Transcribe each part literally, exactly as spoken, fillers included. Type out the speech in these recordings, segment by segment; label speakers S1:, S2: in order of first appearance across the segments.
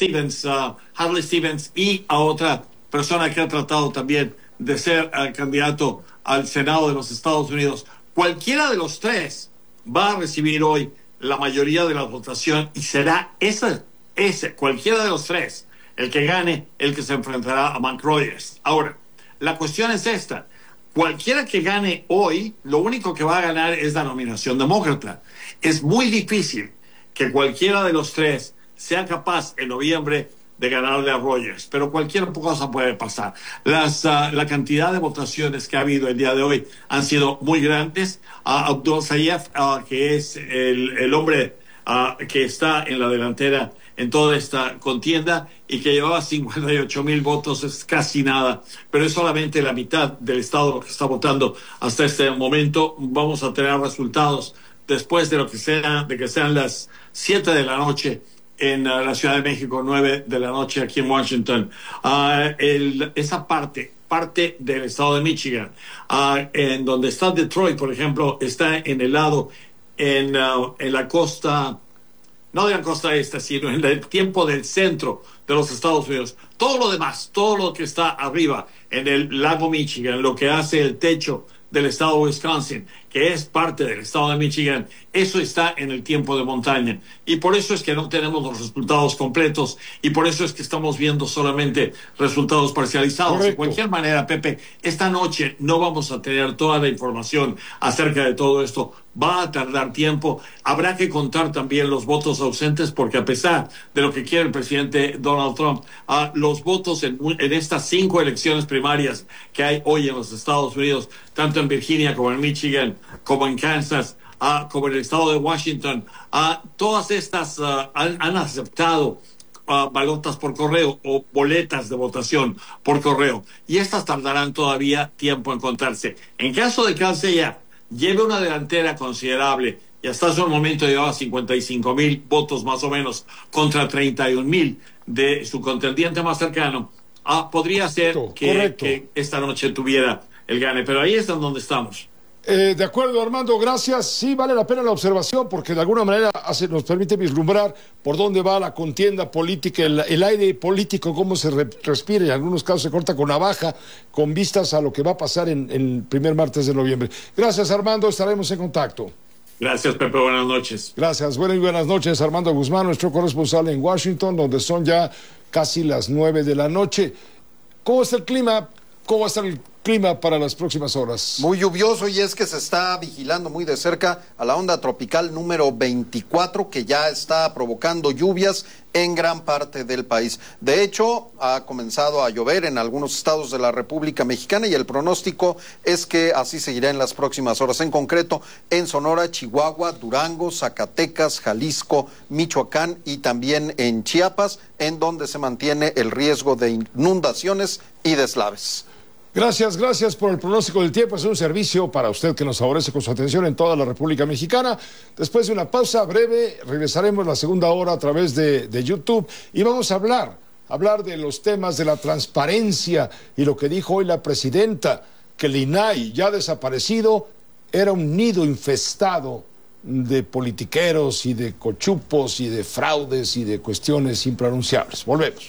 S1: Stevens, uh, Hadley Stevens, y a otra persona que ha tratado también de ser uh, candidato al Senado de los Estados Unidos. Cualquiera de los tres va a recibir hoy la mayoría de la votación y será ese, ese, cualquiera de los tres, el que gane, el que se enfrentará a Mike Rogers. Ahora, la cuestión es esta. Cualquiera que gane hoy, lo único que va a ganar es la nominación demócrata. Es muy difícil que cualquiera de los tres sea capaz en noviembre de ganarle a Rogers, pero cualquier cosa puede pasar. Las, uh, la cantidad de votaciones que ha habido el día de hoy han sido muy grandes. Uh, Abdul Sayed, uh, que es el, el hombre uh, que está en la delantera en toda esta contienda y que llevaba cincuenta y ocho mil votos, es casi nada, pero es solamente la mitad del estado que está votando hasta este momento. Vamos a tener resultados después de lo que sea, de que sean las siete de la noche en uh, la Ciudad de México, nueve de la noche aquí en Washington. Uh, el, esa parte, parte del estado de Michigan, uh, en donde está Detroit, por ejemplo, está en el lado, en, uh, en la costa, no de la costa este, sino en el tiempo del centro de los Estados Unidos. Todo lo demás, todo lo que está arriba en el lago Michigan, lo que hace el techo del estado de Wisconsin, que es parte del estado de Michigan, eso está en el tiempo de montaña. Y por eso es que no tenemos los resultados completos y por eso es que estamos viendo solamente resultados parcializados. Correcto. De cualquier manera, Pepe, esta noche no vamos a tener toda la información acerca de todo esto. Va a tardar tiempo. Habrá que contar también los votos ausentes porque a pesar de lo que quiere el presidente Donald Trump, uh, los votos en, en estas cinco elecciones primarias que hay hoy en los Estados Unidos, tanto en Virginia como en Michigan, como en Kansas, uh, como en el estado de Washington, uh, todas estas uh, han, han aceptado uh, balotas por correo o boletas de votación por correo. Y estas tardarán todavía tiempo en contarse. En caso de que Al Sayed lleve una delantera considerable y hasta hace un momento llevaba cincuenta y cinco mil votos más o menos contra treinta y un mil de su contendiente más cercano, ah, podría ser que, que esta noche tuviera el gane, pero ahí es donde estamos.
S2: Eh, de acuerdo, Armando, gracias. Sí, vale la pena la observación porque de alguna manera hace, nos permite vislumbrar por dónde va la contienda política, el, el aire político, cómo se re, respira, y en algunos casos se corta con navaja, con vistas a lo que va a pasar en, en el primer martes de noviembre. Gracias, Armando, estaremos en contacto.
S1: Gracias, Pepe, buenas noches.
S2: Gracias, buenas y buenas noches, Armando Guzmán, nuestro corresponsal en Washington, donde son ya casi las nueve de la noche. ¿Cómo está el clima? ¿Cómo va a estar el clima para las próximas horas?
S3: Muy lluvioso, y es que se está vigilando muy de cerca a la onda tropical número veinticuatro, que ya está provocando lluvias en gran parte del país. De hecho, ha comenzado a llover en algunos estados de la República Mexicana y el pronóstico es que así seguirá en las próximas horas. En concreto, en Sonora, Chihuahua, Durango, Zacatecas, Jalisco, Michoacán y también en Chiapas, en donde se mantiene el riesgo de inundaciones y deslaves.
S2: Gracias, gracias por el pronóstico del tiempo. Es un servicio para usted que nos favorece con su atención en toda la República Mexicana. Después de una pausa breve, regresaremos la segunda hora a través de, de YouTube y vamos a hablar, hablar de los temas de la transparencia y lo que dijo hoy la presidenta, que el I N A I, ya desaparecido, era un nido infestado de politiqueros y de cochupos y de fraudes y de cuestiones impronunciables. Volvemos.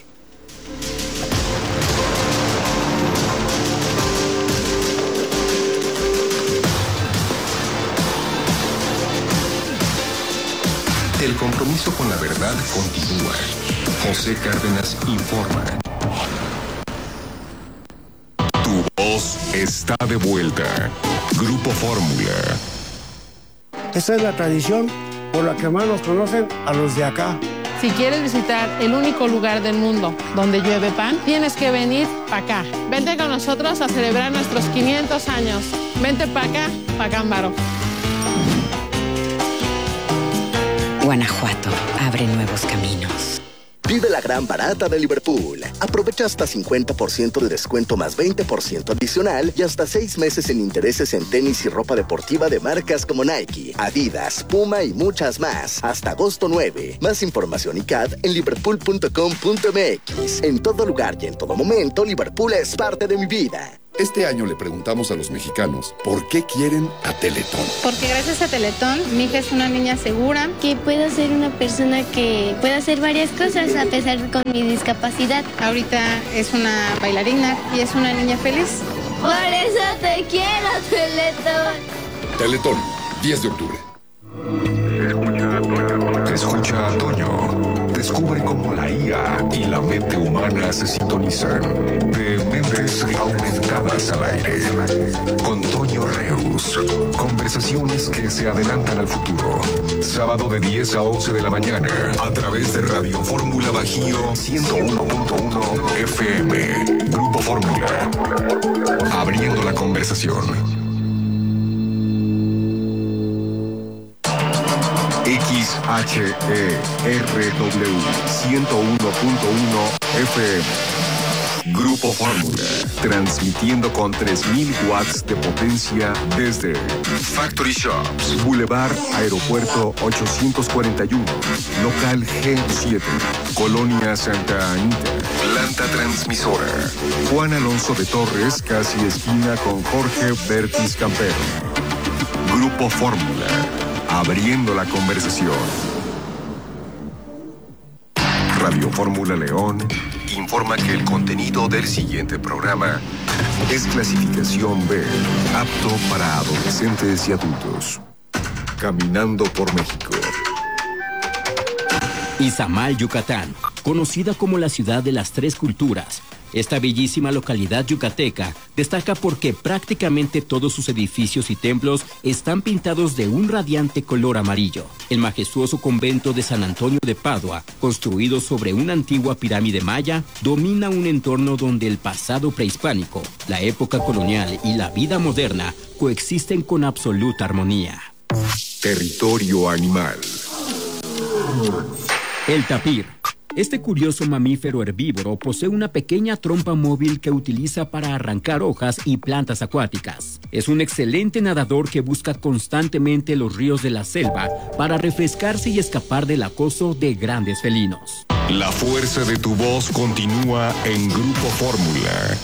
S4: El compromiso con la verdad continúa. José Cárdenas informa. Tu voz está de vuelta. Grupo Fórmula.
S5: Esta es la tradición por la que más nos conocen a los de acá.
S6: Si quieres visitar el único lugar del mundo donde llueve pan, tienes que venir para acá. Vente con nosotros a celebrar nuestros quinientos años. Vente para acá, para Cámbaro.
S7: Guanajuato abre nuevos caminos.
S8: Vive la gran barata de Liverpool. Aprovecha hasta cincuenta por ciento de descuento más veinte por ciento adicional y hasta seis meses en intereses en tenis y ropa deportiva de marcas como Nike, Adidas, Puma y muchas más. Hasta agosto nueve. Más información y C A D en liverpool punto com punto m x. En todo lugar y en todo momento, Liverpool es parte de mi vida.
S9: Este año le preguntamos a los mexicanos por qué quieren a Teletón.
S10: Porque gracias a Teletón, mi hija es una niña segura.
S11: Que puedo ser una persona que pueda hacer varias cosas a pesar con mi discapacidad.
S10: Ahorita es una bailarina y es una niña feliz.
S11: Por eso te quiero, Teletón.
S9: Teletón, diez de octubre.
S4: Escucha a Toño. Descubre cómo la I A y la mente humana se sintonizan. De mentes aumentadas al aire. Con Toño Reus. Conversaciones que se adelantan al futuro. Sábado de diez a once de la mañana. A través de Radio Fórmula Bajío ciento uno punto uno F M. Grupo Fórmula. Abriendo la conversación. X H E R W ciento uno punto uno F M. Grupo Fórmula, transmitiendo con tres mil watts de potencia desde Factory Shops, Boulevard Aeropuerto ochocientos cuarenta y uno, local G siete, Colonia Santa Anita, planta transmisora. Juan Alonso de Torres, casi esquina con Jorge Bertis Campero. Grupo Fórmula. Abriendo la conversación. Radio Fórmula León informa que el contenido del siguiente programa es clasificación B, apto para adolescentes y adultos. Caminando por México.
S12: Izamal, Yucatán, conocida como la ciudad de las tres culturas. Esta bellísima localidad yucateca destaca porque prácticamente todos sus edificios y templos están pintados de un radiante color amarillo. El majestuoso convento de San Antonio de Padua, construido sobre una antigua pirámide maya, domina un entorno donde el pasado prehispánico, la época colonial y la vida moderna coexisten con absoluta armonía.
S4: Territorio animal.
S12: El tapir. Este curioso mamífero herbívoro posee una pequeña trompa móvil que utiliza para arrancar hojas y plantas acuáticas. Es un excelente nadador que busca constantemente los ríos de la selva para refrescarse y escapar del acoso de grandes felinos.
S4: La fuerza de tu voz continúa en Grupo Fórmula.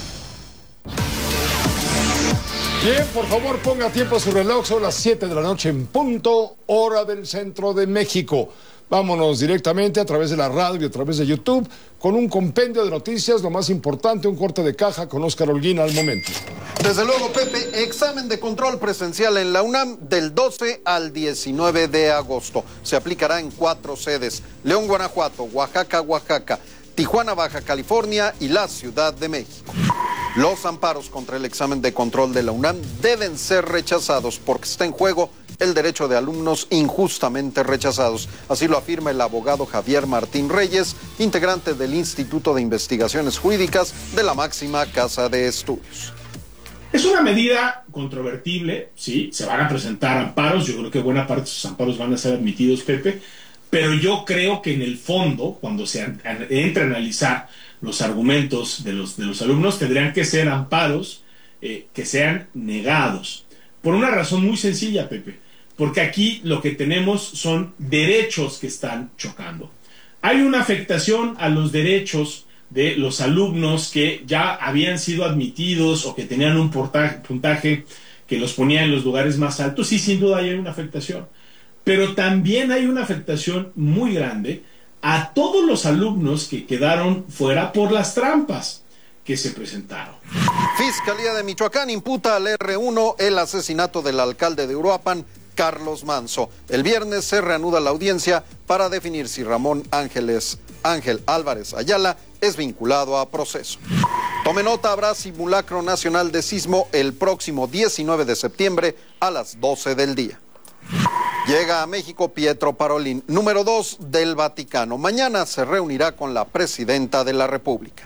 S2: Bien, por favor, ponga tiempo a su reloj. Son las siete de la noche en punto, hora del centro de México. Vámonos directamente a través de la radio y a través de YouTube con un compendio de noticias, lo más importante, un corte de caja con Óscar Holguín al momento.
S3: Desde luego, Pepe, examen de control presencial en la UNAM del doce al diecinueve de agosto. Se aplicará en cuatro sedes: León, Guanajuato, Oaxaca, Oaxaca, Tijuana, Baja California y la Ciudad de México. Los amparos contra el examen de control de la UNAM deben ser rechazados porque está en juego el derecho de alumnos injustamente rechazados. Así lo afirma el abogado Javier Martín Reyes, integrante del Instituto de Investigaciones Jurídicas de la máxima casa de estudios.
S13: Es una medida controvertible, sí, se van a presentar amparos, yo creo que buena parte de esos amparos van a ser admitidos, Pepe, pero yo creo que en el fondo, cuando se entre a analizar los argumentos de los, de los alumnos, tendrían que ser amparos eh, que sean negados, por una razón muy sencilla, Pepe. Porque aquí lo que tenemos son derechos que están chocando. Hay una afectación a los derechos de los alumnos que ya habían sido admitidos o que tenían un puntaje, puntaje que los ponía en los lugares más altos. Sí, sin duda hay una afectación. Pero también hay una afectación muy grande a todos los alumnos que quedaron fuera por las trampas que se presentaron.
S3: Fiscalía de Michoacán imputa al erre uno el asesinato del alcalde de Uruapan, Carlos Manso. El viernes se reanuda la audiencia para definir si Ramón Ángeles, Ángel Álvarez Ayala es vinculado a proceso. Tome nota, habrá simulacro nacional de sismo el próximo diecinueve de septiembre a las doce del día. Llega a México Pietro Parolin, número dos del Vaticano. Mañana se reunirá con la presidenta de la República.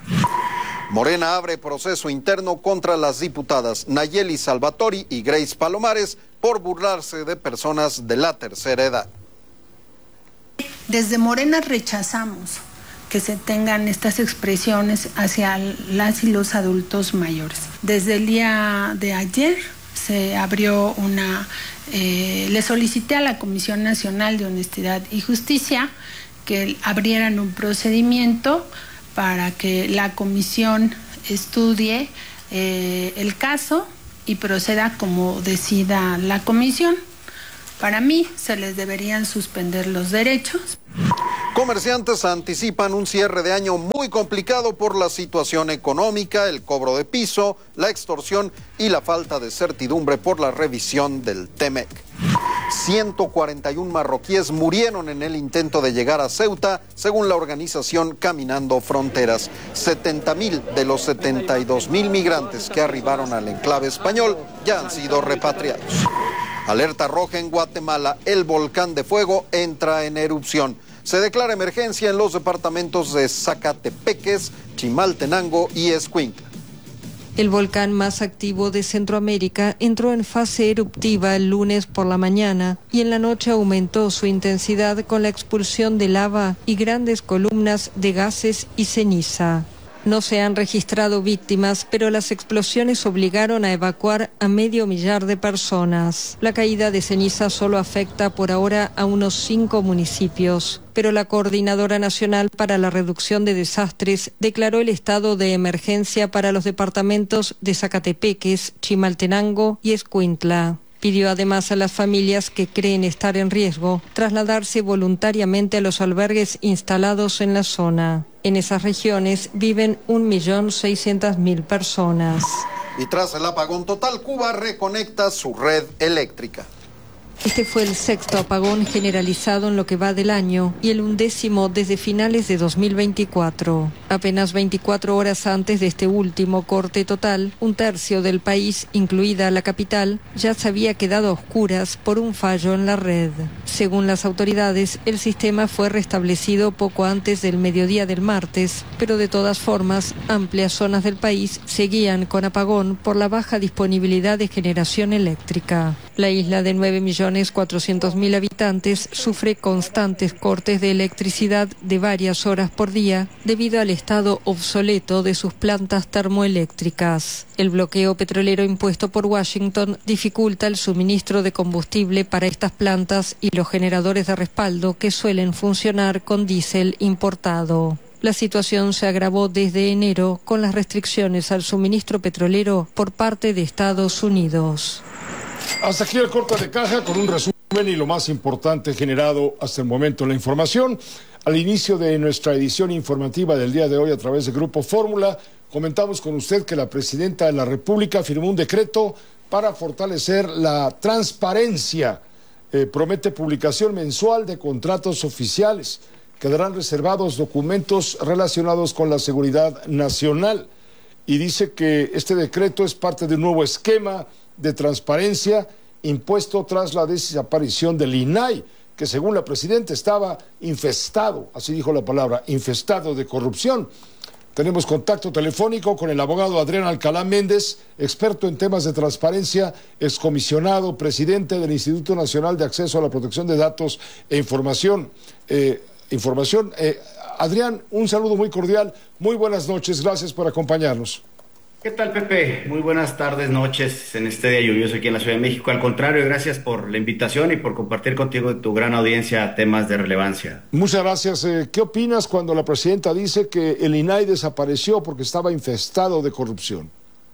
S3: Morena abre proceso interno contra las diputadas Nayeli Salvatori y Grace Palomares por burlarse de personas de la tercera edad.
S14: Desde Morena rechazamos que se tengan estas expresiones hacia las y los adultos mayores. Desde el día de ayer se abrió una... Eh, le solicité a la Comisión Nacional de Honestidad y Justicia que abrieran un procedimiento para que la comisión estudie eh, el caso y proceda como decida la comisión. Para mí, se les deberían suspender los derechos.
S3: Comerciantes anticipan un cierre de año muy complicado por la situación económica, el cobro de piso, la extorsión y la falta de certidumbre por la revisión del Temec. ciento cuarenta y uno marroquíes murieron en el intento de llegar a Ceuta, según la organización Caminando Fronteras. setenta mil de los setenta y dos mil migrantes que arribaron al enclave español ya han sido repatriados. Alerta roja en Guatemala, el volcán de fuego entra en erupción. Se declara emergencia en los departamentos de Zacatepeques, Chimaltenango y Escuintla.
S15: El volcán más activo de Centroamérica entró en fase eruptiva el lunes por la mañana y en la noche aumentó su intensidad con la expulsión de lava y grandes columnas de gases y ceniza. No se han registrado víctimas, pero las explosiones obligaron a evacuar a medio millar de personas. La caída de ceniza solo afecta por ahora a unos cinco municipios, pero la Coordinadora Nacional para la Reducción de Desastres declaró el estado de emergencia para los departamentos de Zacatepeques, Chimaltenango y Escuintla. Pidió además a las familias que creen estar en riesgo trasladarse voluntariamente a los albergues instalados en la zona. En esas regiones viven un millón seiscientas mil personas.
S3: Y tras el apagón total, Cuba reconecta su red eléctrica.
S15: Este fue el sexto apagón generalizado en lo que va del año y el undécimo desde finales de dos mil veinticuatro. Apenas veinticuatro horas antes de este último corte total, un tercio del país, incluida la capital, ya se había quedado a oscuras por un fallo en la red. Según las autoridades, el sistema fue restablecido poco antes del mediodía del martes, pero de todas formas, amplias zonas del país seguían con apagón por la baja disponibilidad de generación eléctrica. La isla de nueve millones cuatrocientos mil habitantes sufre constantes cortes de electricidad de varias horas por día debido al estado obsoleto de sus plantas termoeléctricas. El bloqueo petrolero impuesto por Washington dificulta el suministro de combustible para estas plantas y los generadores de respaldo que suelen funcionar con diésel importado. La situación se agravó desde enero con las restricciones al suministro petrolero por parte de Estados Unidos.
S2: Hasta aquí el corte de caja con un resumen y lo más importante generado hasta el momento en la información. Al inicio de nuestra edición informativa del día de hoy a través de Grupo Fórmula, comentamos con usted que la Presidenta de la República firmó un decreto para fortalecer la transparencia. Eh, promete publicación mensual de contratos oficiales. Quedarán reservados documentos relacionados con la seguridad nacional. Y dice que este decreto es parte de un nuevo esquema de transparencia impuesto tras la desaparición del I N A I, que según la Presidenta estaba infestado, así dijo la palabra, infestado de corrupción. Tenemos contacto telefónico con el abogado Adrián Alcalá Méndez, experto en temas de transparencia, excomisionado, presidente del Instituto Nacional de Acceso a la Protección de Datos e Información. Eh, información. Eh, Adrián, un saludo muy cordial, muy buenas noches, gracias por acompañarnos.
S16: ¿Qué tal, Pepe? Muy buenas tardes, noches en este día lluvioso aquí en la Ciudad de México. Al contrario, gracias por la invitación y por compartir contigo y tu gran audiencia temas de relevancia.
S2: Muchas gracias. Eh, ¿Qué opinas cuando la Presidenta dice que el I N A I desapareció porque estaba infestado de corrupción?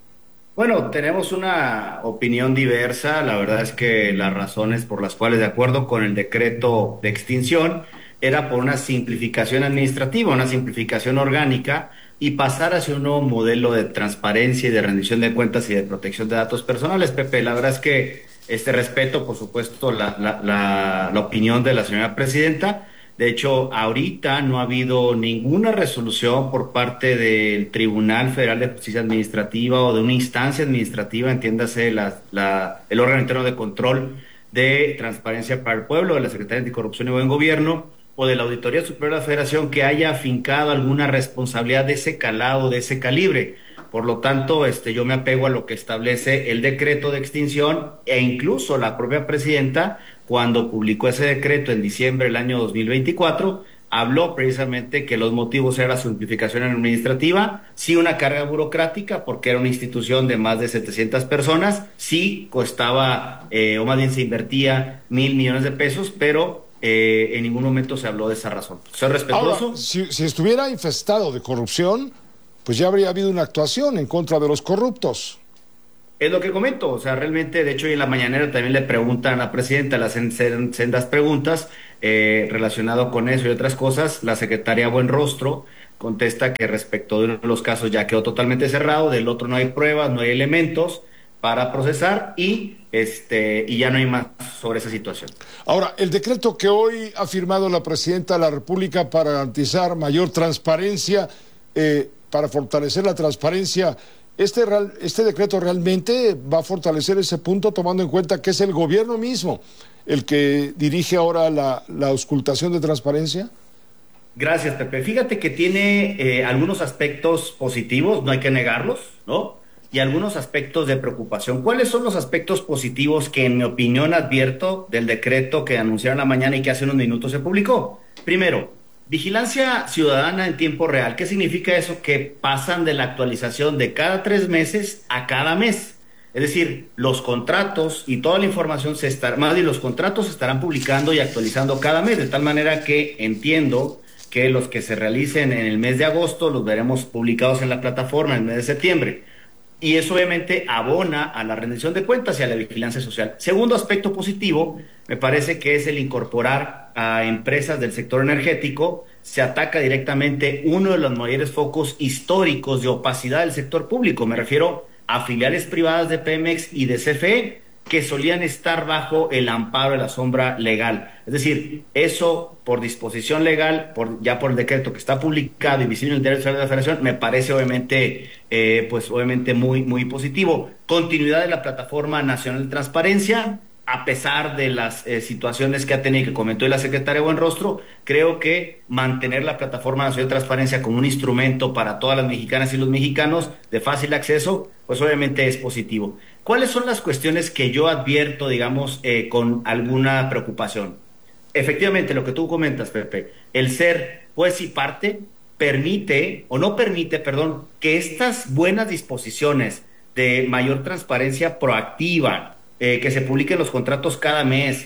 S16: Bueno, tenemos una opinión diversa. La verdad es que las razones por las cuales, de acuerdo con el decreto de extinción, era por una simplificación administrativa, una simplificación orgánica, y pasar hacia un nuevo modelo de transparencia y de rendición de cuentas y de protección de datos personales. Pepe, la verdad es que este respeto, por supuesto, la, la, la, la opinión de la señora Presidenta. De hecho, ahorita no ha habido ninguna resolución por parte del Tribunal Federal de Justicia Administrativa o de una instancia administrativa, entiéndase la, la, el órgano interno de control de transparencia para el pueblo, de la Secretaría de Anticorrupción y Buen Gobierno, o de la Auditoría Superior de la Federación, que haya afincado alguna responsabilidad de ese calado, de ese calibre. Por lo tanto, este, yo me apego a lo que establece el decreto de extinción e incluso la propia Presidenta, cuando publicó ese decreto en diciembre del año dos mil veinticuatro, habló precisamente que los motivos eran la simplificación administrativa, sí una carga burocrática, porque era una institución de más de setecientas personas, sí costaba, eh, o más bien se invertía mil millones de pesos, pero Eh, en ningún momento se habló de esa razón. Soy respetuoso.
S2: Ahora, si, si estuviera infestado de corrupción, pues ya habría habido una actuación en contra de los corruptos.
S16: Es lo que comento, o sea, realmente, de hecho, hoy en la mañanera también le preguntan a la presidenta las sendas preguntas eh, relacionado con eso y otras cosas. La secretaria Buenrostro contesta que respecto de uno de los casos ya quedó totalmente cerrado, del otro no hay pruebas, no hay elementos para procesar y este y ya no hay más sobre esa situación.
S2: Ahora, el decreto que hoy ha firmado la presidenta de la República para garantizar mayor transparencia, eh, para fortalecer la transparencia, Este, real, ¿Este decreto realmente va a fortalecer ese punto, tomando en cuenta que es el gobierno mismo el que dirige ahora la, la auscultación de transparencia?
S16: Gracias, Pepe. Fíjate que tiene eh, algunos aspectos positivos, no hay que negarlos, ¿no? Y algunos aspectos de preocupación. ¿Cuáles son los aspectos positivos que, en mi opinión, advierto del decreto que anunciaron la mañana y que hace unos minutos se publicó? Primero, vigilancia ciudadana en tiempo real. ¿Qué significa eso? Que pasan de la actualización de cada tres meses a cada mes. Es decir, los contratos y toda la información se estarán, más bien los contratos se estarán publicando y actualizando cada mes, de tal manera que entiendo que los que se realicen en el mes de agosto los veremos publicados en la plataforma en el mes de septiembre. Y eso obviamente abona a la rendición de cuentas y a la vigilancia social. Segundo aspecto positivo, me parece que es el incorporar a empresas del sector energético. Se ataca directamente uno de los mayores focos históricos de opacidad del sector público. Me refiero a filiales privadas de Pemex y de C F E, que solían estar bajo el amparo de la sombra legal. Es decir, eso por disposición legal, por, ya por el decreto que está publicado y visible en el Diario Oficial de la Federación, me parece obviamente, eh, pues obviamente muy, muy positivo. Continuidad de la Plataforma Nacional de Transparencia, a pesar de las eh, situaciones que ha tenido, que comentó la secretaria Buenrostro, creo que mantener la Plataforma Nacional de Transparencia como un instrumento para todas las mexicanas y los mexicanos de fácil acceso, pues obviamente es positivo. ¿Cuáles son las cuestiones que yo advierto, digamos, eh, con alguna preocupación? Efectivamente, lo que tú comentas, Pepe, el ser juez y parte permite, o no permite, perdón, que estas buenas disposiciones de mayor transparencia proactiva, eh, que se publiquen los contratos cada mes,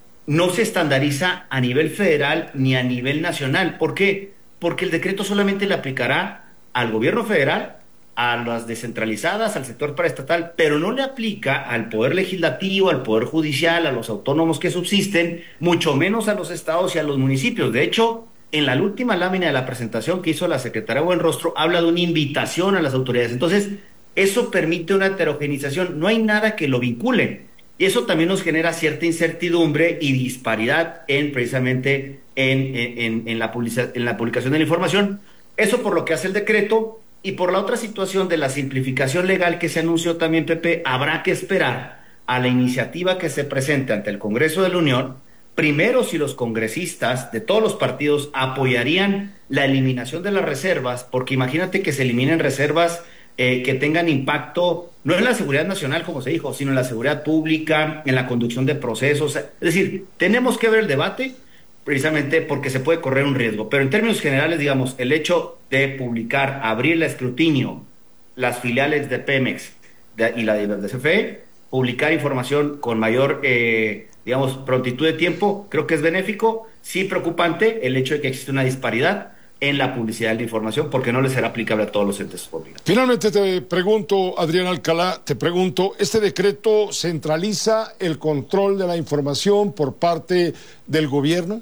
S16: no se estandariza a nivel federal ni a nivel nacional. ¿Por qué? Porque el decreto solamente le aplicará al gobierno federal, a las descentralizadas, al sector paraestatal, pero no le aplica al Poder Legislativo, al Poder Judicial, a los autónomos que subsisten, mucho menos a los estados y a los municipios. De hecho, en la última lámina de la presentación que hizo la secretaria Buenrostro, habla de una invitación a las autoridades. Entonces, eso permite una heterogenización, no hay nada que lo vincule. Y eso también nos genera cierta incertidumbre y disparidad en precisamente en, en, en, la, publica, en la publicación de la información. Eso por lo que hace el decreto. Y por la otra situación de la simplificación legal que se anunció también, Pepe, habrá que esperar a la iniciativa que se presente ante el Congreso de la Unión, primero si los congresistas de todos los partidos apoyarían la eliminación de las reservas, porque imagínate que se eliminen reservas eh, que tengan impacto, no en la seguridad nacional, como se dijo, sino en la seguridad pública, en la conducción de procesos. Es decir, tenemos que ver el debate, precisamente porque se puede correr un riesgo. Pero en términos generales, digamos, el hecho de publicar, abrir el escrutinio, las filiales de Pemex de, y la de C F E, publicar información con mayor, eh, digamos, prontitud de tiempo, creo que es benéfico. Sí preocupante el hecho de que existe una disparidad en la publicidad de la información, porque no le será aplicable a todos los entes públicos.
S2: Finalmente te pregunto, Adrián Alcalá, te pregunto, ¿este decreto centraliza el control de la información por parte del gobierno?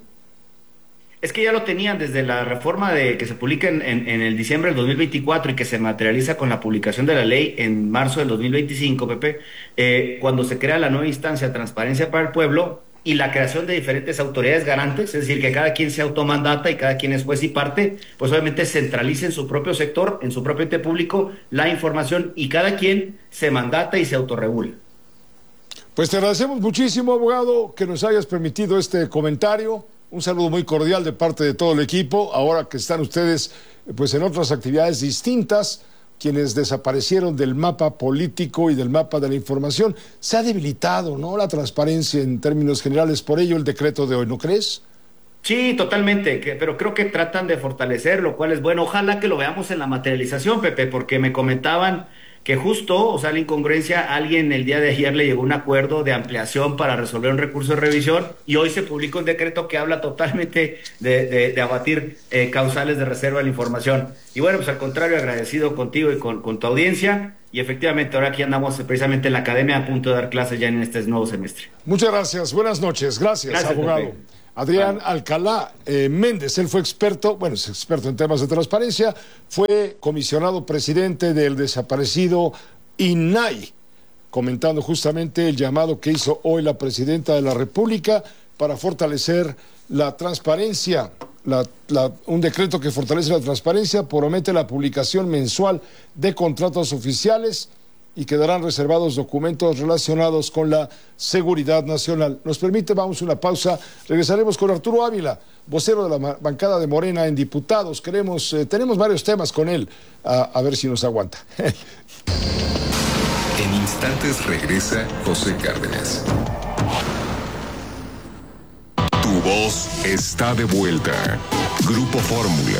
S16: Es que ya lo tenían desde la reforma de que se publica en, en, en el diciembre del dos mil veinticuatro y que se materializa con la publicación de la ley en marzo del dos mil veinticinco, Pepe, eh, cuando se crea la nueva instancia Transparencia para el Pueblo y la creación de diferentes autoridades garantes, es decir, que cada quien se automandata y cada quien es juez y parte, pues obviamente centraliza en su propio sector, en su propio ente público, la información y cada quien se mandata y se autorregula.
S2: Pues te agradecemos muchísimo, abogado, que nos hayas permitido este comentario. Un saludo muy cordial de parte de todo el equipo, ahora que están ustedes pues en otras actividades distintas, quienes desaparecieron del mapa político y del mapa de la información. Se ha debilitado, ¿no?, la transparencia en términos generales, por ello el decreto de hoy, ¿no crees?
S16: Sí, totalmente, que, pero creo que tratan de fortalecer, lo cual es bueno. Ojalá que lo veamos en la materialización, Pepe, porque me comentaban que justo, o sea, la incongruencia, alguien el día de ayer le llegó un acuerdo de ampliación para resolver un recurso de revisión y hoy se publica un decreto que habla totalmente de, de, de abatir eh, causales de reserva de la información. Y bueno, pues al contrario, agradecido contigo y con, con tu audiencia, y efectivamente ahora aquí andamos precisamente en la academia a punto de dar clases ya en este nuevo semestre.
S2: Muchas gracias, buenas noches, gracias, gracias abogado. Pepe. Adrián vale. Alcalá eh, Méndez, él fue experto, bueno, es experto en temas de transparencia, fue comisionado presidente del desaparecido I N A I, comentando justamente el llamado que hizo hoy la presidenta de la República para fortalecer la transparencia. La, la, un decreto que fortalece la transparencia promete la publicación mensual de contratos oficiales y quedarán reservados documentos relacionados con la seguridad nacional. Nos permite, vamos a una pausa, regresaremos con Arturo Ávila, vocero de la bancada de Morena en Diputados. Queremos, eh, tenemos varios temas con él, a, a ver si nos aguanta.
S4: En instantes regresa José Cárdenas. Tu voz está de vuelta. Grupo Fórmula.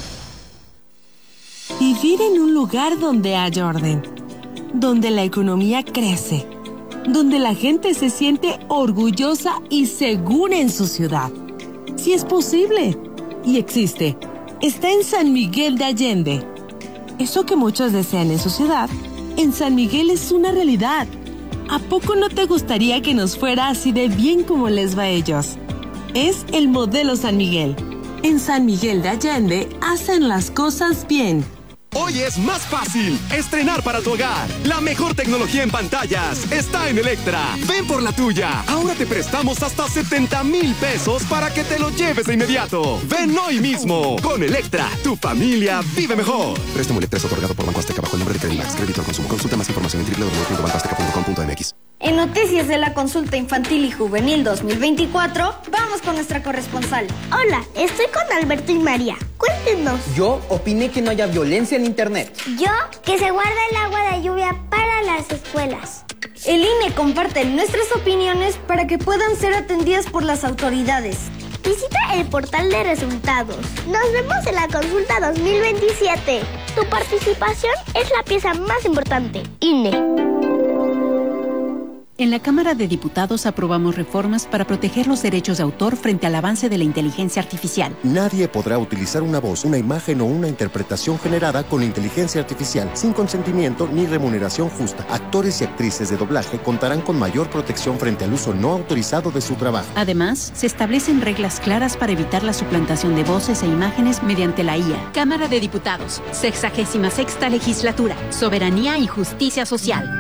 S17: Vivir en un lugar donde hay orden, donde la economía crece, donde la gente se siente orgullosa y segura en su ciudad. Sí es posible y existe. Está en San Miguel de Allende. Eso que muchos desean en su ciudad, en San Miguel es una realidad. ¿A poco no te gustaría que nos fuera así de bien como les va a ellos? Es el modelo San Miguel. En San Miguel de Allende hacen las cosas bien.
S18: Hoy es más fácil estrenar para tu hogar. La mejor tecnología en pantallas está en Electra. Ven por la tuya. Ahora te prestamos hasta setenta mil pesos para que te lo lleves de inmediato. Ven hoy mismo. Con Electra, tu familia vive mejor.
S19: Préstamo Electra es otorgado por Banco Azteca bajo el nombre de Credimax. Crédito al consumo. Consulta más información en doble u doble u doble u punto banco azteca punto com punto m x.
S20: En Noticias de la Consulta Infantil y Juvenil dos mil veinticuatro, vamos con nuestra corresponsal.
S21: Hola, estoy con Alberto y María. Cuéntenos.
S22: Yo opiné que no haya violencia en Internet.
S21: Yo, que se guarda el agua de lluvia para las escuelas.
S20: El I N E comparte nuestras opiniones para que puedan ser atendidas por las autoridades.
S21: Visita el portal de resultados. Nos vemos en la consulta dos mil veintisiete. Tu participación es la pieza más importante. I N E.
S23: En la Cámara de Diputados aprobamos reformas para proteger los derechos de autor frente al avance de la inteligencia artificial.
S24: Nadie podrá utilizar una voz, una imagen o una interpretación generada con inteligencia artificial sin consentimiento ni remuneración justa. Actores y actrices de doblaje contarán con mayor protección frente al uso no autorizado de su trabajo.
S23: Además, se establecen reglas claras para evitar la suplantación de voces e imágenes mediante la I A.
S25: Cámara de Diputados, sexagésima sexta legislatura, soberanía y justicia social.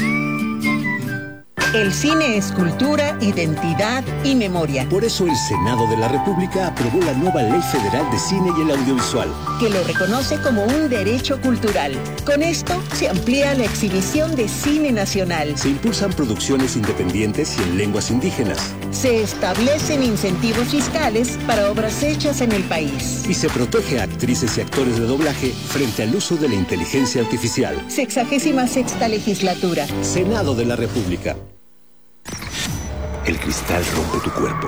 S26: El cine es cultura, identidad y memoria.
S27: Por eso el Senado de la República aprobó la nueva Ley Federal de Cine y el Audiovisual,
S26: que lo reconoce como un derecho cultural. Con esto se amplía la exhibición de cine nacional.
S27: Se impulsan producciones independientes y en lenguas indígenas.
S26: Se establecen incentivos fiscales para obras hechas en el país.
S27: Y se protege a actrices y actores de doblaje frente al uso de la inteligencia artificial.
S26: Sexagésima sexta legislatura.
S27: Senado de la República.
S28: El cristal rompe tu cuerpo,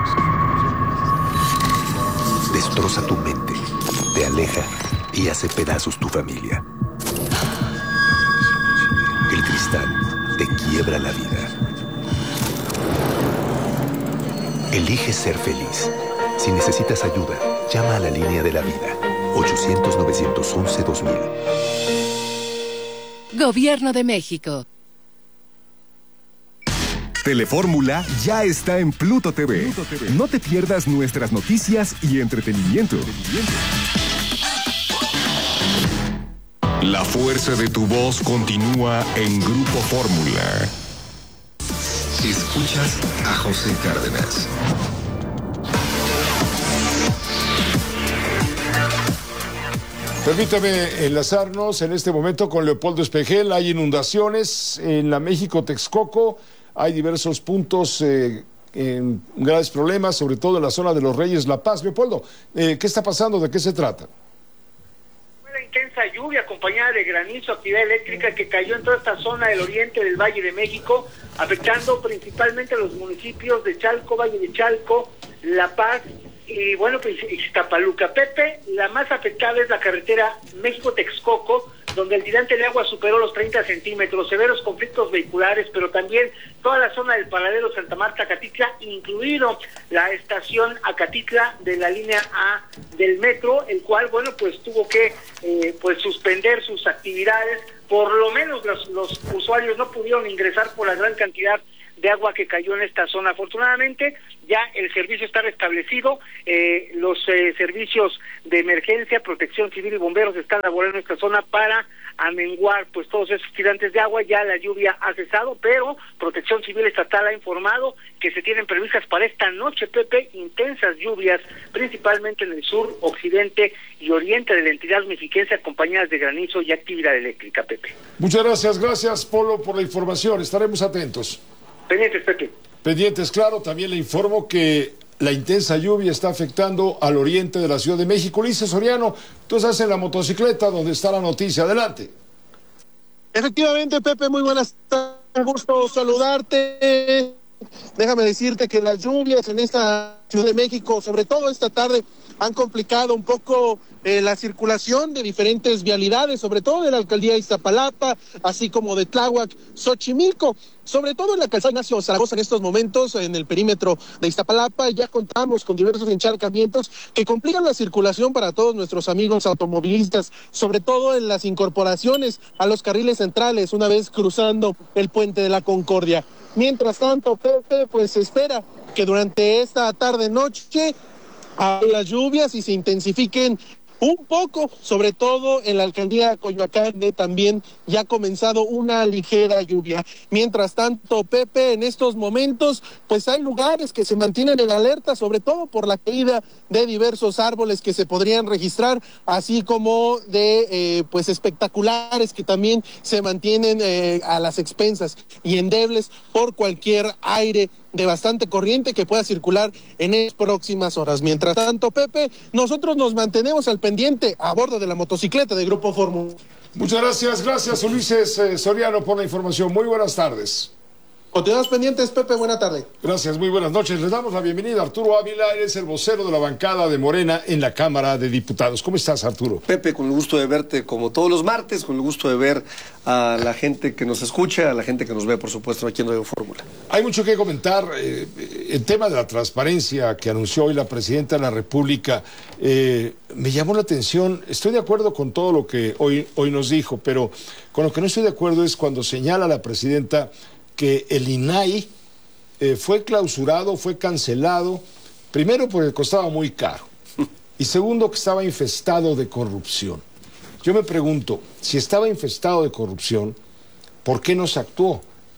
S28: destroza tu mente, te aleja y hace pedazos tu familia. El cristal te quiebra la vida. Elige ser feliz. Si necesitas ayuda, llama a la línea de la vida. ochocientos, novecientos once, dos mil.
S25: Gobierno de México.
S4: Telefórmula ya está en Pluto T V. Pluto T V. No te pierdas nuestras noticias y entretenimiento. La fuerza de tu voz continúa en Grupo Fórmula. Escuchas a José Cárdenas.
S2: Permítame enlazarnos en este momento con Leopoldo Espejel. Hay inundaciones en la México-Texcoco. Hay diversos puntos eh, en graves problemas, sobre todo en la zona de Los Reyes, La Paz. Leopoldo, eh, ¿qué está pasando? ¿De qué se trata?
S29: Una intensa lluvia acompañada de granizo, actividad eléctrica que cayó en toda esta zona del oriente del Valle de México, afectando principalmente a los municipios de Chalco, Valle de Chalco, La Paz y, bueno, pues Ixtapaluca. Pepe, la más afectada es la carretera México-Texcoco, donde el tirante de agua superó los treinta centímetros, severos conflictos vehiculares, pero también toda la zona del paradero Santa Marta-Acatitla, incluido la estación Acatitla de la línea A del metro, el cual, bueno, pues tuvo que eh, pues suspender sus actividades. Por lo menos los, los usuarios no pudieron ingresar por la gran cantidad de agua que cayó en esta zona. Afortunadamente ya el servicio está restablecido, eh, los eh, servicios de emergencia, protección civil y bomberos están laborando en esta zona para amenguar pues todos esos tirantes de agua. Ya la lluvia ha cesado, pero Protección Civil Estatal ha informado que se tienen previstas para esta noche, Pepe, intensas lluvias, principalmente en el sur, occidente y oriente de la entidad mexiquense, acompañadas de granizo y actividad eléctrica, Pepe.
S2: Muchas gracias, gracias Polo por la información, estaremos atentos.
S29: Pendientes, Pepe.
S2: Pendientes, claro, también le informo que la intensa lluvia está afectando al oriente de la Ciudad de México. Ulises Soriano, tú estás en la motocicleta donde está la noticia, adelante.
S1: Efectivamente, Pepe, muy buenas tardes, un gusto saludarte. Déjame decirte que las lluvias en esta Ciudad de México, sobre todo esta tarde, han complicado un poco eh, la circulación de diferentes vialidades, sobre todo de la alcaldía de Iztapalapa, así como de Tláhuac, Xochimilco, sobre todo en la calzada Ignacio Zaragoza en estos momentos, en el perímetro de Iztapalapa, ya contamos con diversos encharcamientos que complican la circulación para todos nuestros amigos automovilistas, sobre todo en las incorporaciones a los carriles centrales, una vez cruzando el puente de la Concordia. Mientras tanto, Pepe, pues se espera que durante esta tarde-noche a las lluvias y se intensifiquen un poco, sobre todo en la alcaldía Coyoacán, donde también ya ha comenzado una ligera lluvia. Mientras tanto, Pepe, en estos momentos, pues hay lugares que se mantienen en alerta, sobre todo por la caída de diversos árboles que se podrían registrar, así como de eh, pues espectaculares que también se mantienen eh, a las expensas y endebles por cualquier aire de bastante corriente que pueda circular en las próximas horas. Mientras tanto, Pepe, nosotros nos mantenemos al pendiente a bordo de la motocicleta de Grupo Fórmula.
S2: Muchas gracias, gracias Ulises eh, Soriano por la información. Muy buenas tardes.
S1: Continuamos pendientes, Pepe, buena tarde.
S2: Gracias, muy buenas noches. Les damos la bienvenida a Arturo Ávila, eres el vocero de la bancada de Morena en la Cámara de Diputados. ¿Cómo estás, Arturo?
S5: Pepe, con el gusto de verte como todos los martes, con el gusto de ver a la gente que nos escucha, a la gente que nos ve, por supuesto, aquí en Radio Fórmula.
S2: Hay mucho que comentar. Eh, el tema de la transparencia que anunció hoy la Presidenta de la República eh, me llamó la atención. Estoy de acuerdo con todo lo que hoy, hoy nos dijo, pero con lo que no estoy de acuerdo es cuando señala la Presidenta que el I N A I eh, fue clausurado, fue cancelado, primero porque costaba muy caro y segundo que estaba infestado de corrupción. Yo me pregunto, si estaba infestado de corrupción, ¿por qué no se actuó?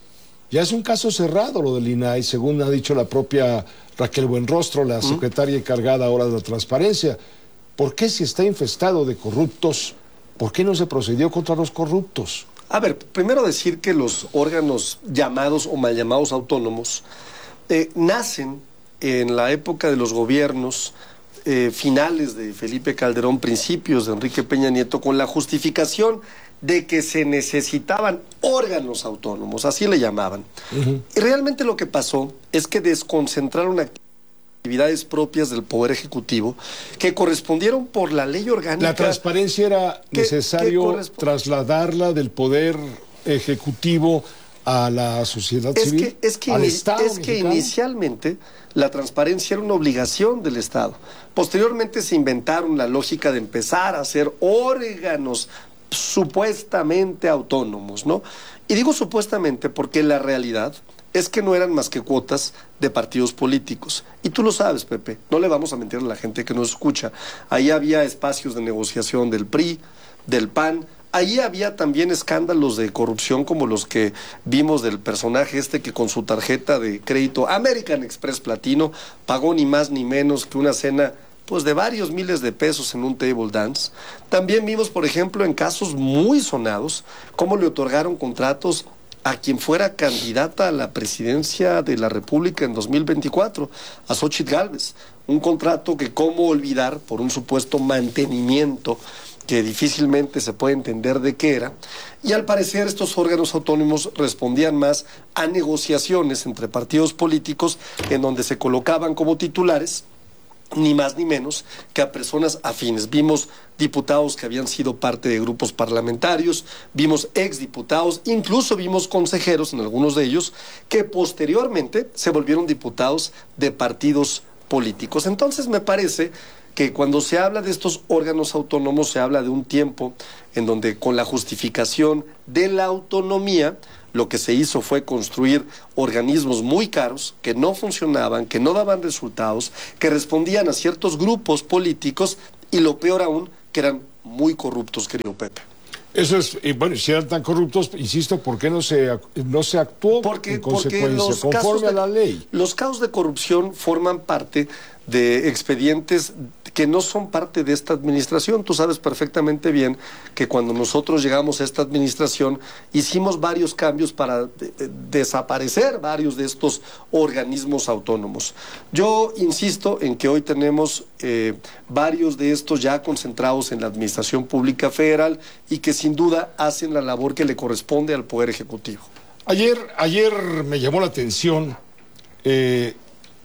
S2: Ya es un caso cerrado lo del I N A I, según ha dicho la propia Raquel Buenrostro, la secretaria encargada ahora de la transparencia. ¿Por qué si está infestado de corruptos, por qué no se procedió contra los corruptos?
S5: A ver, primero decir que los órganos llamados o mal llamados autónomos eh, nacen en la época de los gobiernos eh, finales de Felipe Calderón, principios de Enrique Peña Nieto, con la justificación de que se necesitaban órganos autónomos, así le llamaban. Uh-huh. Y realmente lo que pasó es que desconcentraron actividades propias del Poder Ejecutivo que correspondieron por la ley orgánica.
S2: La transparencia era que, necesario que trasladarla del Poder Ejecutivo a la sociedad
S5: es
S2: civil,
S5: que, es que
S2: al
S5: in,
S2: Estado
S5: Es que
S2: mexicano.
S5: Inicialmente la transparencia era una obligación del Estado. Posteriormente se inventaron la lógica de empezar a hacer órganos supuestamente autónomos, ¿no? Y digo supuestamente porque la realidad es que no eran más que cuotas de partidos políticos. Y tú lo sabes, Pepe, no le vamos a mentir a la gente que nos escucha. Ahí había espacios de negociación del P R I, del P A N, ahí había también escándalos de corrupción como los que vimos del personaje este que con su tarjeta de crédito American Express Platino pagó ni más ni menos que una cena pues de varios miles de pesos en un table dance. También vimos, por ejemplo, en casos muy sonados, cómo le otorgaron contratos a quien fuera candidata a la presidencia de la República en dos mil veinticuatro, a Xóchitl Gálvez. Un contrato que cómo olvidar por un supuesto mantenimiento que difícilmente se puede entender de qué era. Y al parecer estos órganos autónomos respondían más a negociaciones entre partidos políticos en donde se colocaban como titulares ni más ni menos que a personas afines. Vimos diputados que habían sido parte de grupos parlamentarios, vimos exdiputados, incluso vimos consejeros en algunos de ellos que posteriormente se volvieron diputados de partidos políticos. Entonces me parece que cuando se habla de estos órganos autónomos se habla de un tiempo en donde con la justificación de la autonomía lo que se hizo fue construir organismos muy caros que no funcionaban, que no daban resultados, que respondían a ciertos grupos políticos y lo peor aún, que eran muy corruptos, querido Pepe.
S2: Eso es, y bueno, si eran tan corruptos, insisto, ¿por qué no se, no se actuó
S5: porque,
S2: en consecuencia,
S5: los
S2: conforme
S5: de,
S2: a la ley?
S5: Los casos de corrupción forman parte de expedientes que no son parte de esta administración. Tú sabes perfectamente bien que cuando nosotros llegamos a esta administración hicimos varios cambios para de, de, desaparecer varios de estos organismos autónomos. Yo insisto en que hoy tenemos eh, varios de estos ya concentrados en la administración pública federal y que sin duda hacen la labor que le corresponde al Poder Ejecutivo.
S2: Ayer, ayer me llamó la atención eh,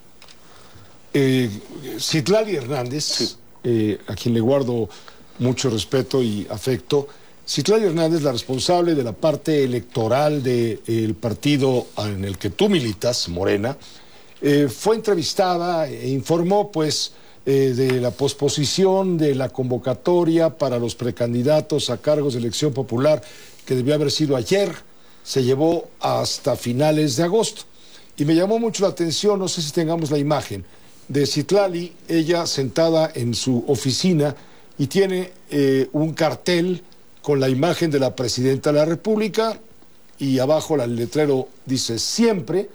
S2: Eh, Citlali Hernández, sí. eh, a quien le guardo mucho respeto y afecto. Citlali Hernández, la responsable de la parte electoral del de, partido en el que tú militas, Morena, eh, fue entrevistada e informó pues eh, de la posposición de la convocatoria para los precandidatos a cargos de elección popular que debió haber sido ayer, se llevó hasta finales de agosto. Y me llamó mucho la atención, no sé si tengamos la imagen, de Citlali, ella sentada en su oficina y tiene eh, un cartel con la imagen de la presidenta de la República y abajo el letrero dice siempre,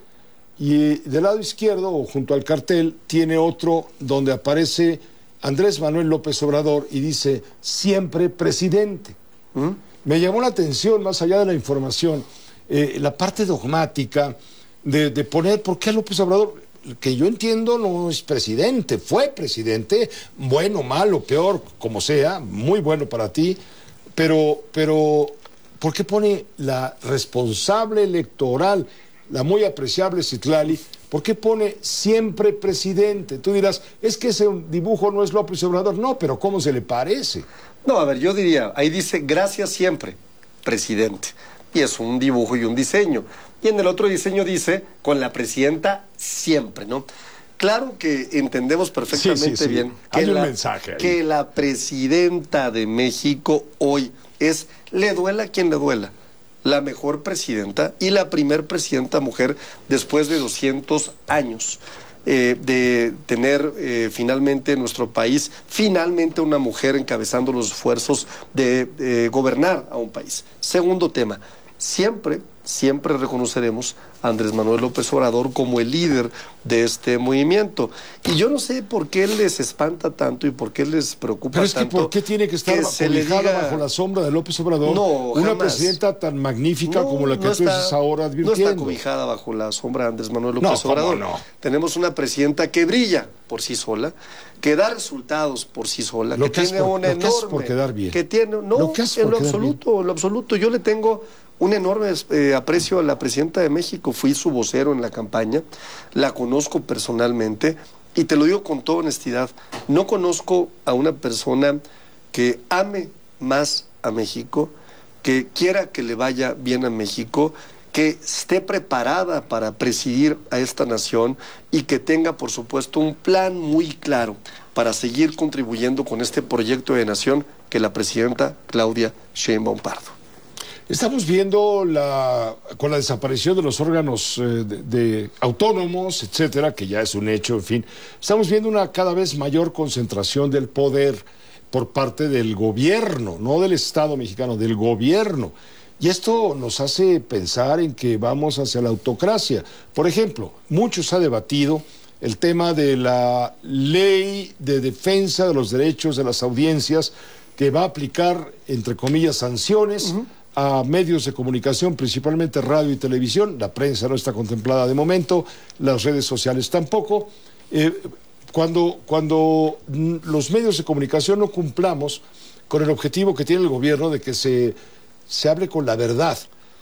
S2: y del lado izquierdo o junto al cartel tiene otro donde aparece Andrés Manuel López Obrador y dice siempre presidente. ¿Mm? Me llamó la atención, más allá de la información, eh, la parte dogmática de, de poner por qué López Obrador, que yo entiendo no es presidente, fue presidente, bueno, malo, peor, como sea, muy bueno para ti, pero, pero ¿por qué pone la responsable electoral, la muy apreciable Citlali, por qué pone siempre presidente? Tú dirás, es que ese dibujo no es López Obrador, no, pero ¿cómo se le parece?
S5: No, a ver, yo diría, ahí dice gracias siempre, presidente, y es un dibujo y un diseño. Y en el otro diseño dice, con la presidenta siempre, ¿no? Claro que entendemos perfectamente
S2: sí, sí, sí.
S5: bien que,
S2: Hay un
S5: la,
S2: mensaje ahí.
S5: que la presidenta de México hoy es, le duela a quien le duela, la mejor presidenta y la primer presidenta mujer después de doscientos años. Eh, de tener eh, finalmente en nuestro país, finalmente una mujer encabezando los esfuerzos de eh, gobernar a un país. Segundo tema, siempre, siempre reconoceremos a Andrés Manuel López Obrador como el líder de este movimiento. Y yo no sé por qué les espanta tanto y por qué les preocupa
S2: Pero es
S5: tanto.
S2: que ¿por qué tiene que estar
S5: que se le
S2: cobijada
S5: diga...
S2: bajo la sombra de López Obrador?
S5: No,
S2: una
S5: jamás.
S2: presidenta tan magnífica
S5: No,
S2: como la que
S5: no
S2: tú
S5: está,
S2: estás ahora advirtiendo.
S5: No está cobijada bajo la sombra de Andrés Manuel López
S2: No,
S5: Obrador.
S2: ¿cómo no?
S5: Tenemos una presidenta que brilla por sí sola, que da resultados por sí sola,
S2: Lo
S5: que,
S2: que
S5: tiene
S2: por,
S5: una
S2: lo que
S5: enorme...
S2: por quedar bien.
S5: Que tiene, no,
S2: lo que hace
S5: en
S2: por
S5: lo
S2: quedar
S5: absoluto,
S2: bien.
S5: en lo absoluto. Yo le tengo un enorme eh, aprecio a la presidenta de México, fui su vocero en la campaña, la conozco personalmente y te lo digo con toda honestidad, no conozco a una persona que ame más a México, que quiera que le vaya bien a México, que esté preparada para presidir a esta nación y que tenga, por supuesto, un plan muy claro para seguir contribuyendo con este proyecto de nación que la presidenta Claudia Sheinbaum Pardo.
S2: Estamos viendo la, con la desaparición de los órganos eh, de, de autónomos, etcétera, que ya es un hecho, en fin, estamos viendo una cada vez mayor concentración del poder por parte del gobierno, no del Estado mexicano, del gobierno. Y esto nos hace pensar en que vamos hacia la autocracia. Por ejemplo, mucho se ha debatido el tema de la ley de defensa de los derechos de las audiencias que va a aplicar, entre comillas, sanciones uh-huh. a medios de comunicación, principalmente radio y televisión. La prensa no está contemplada de momento, las redes sociales tampoco. Eh, cuando, cuando los medios de comunicación no cumplamos con el objetivo que tiene el gobierno de que se, se hable con la verdad,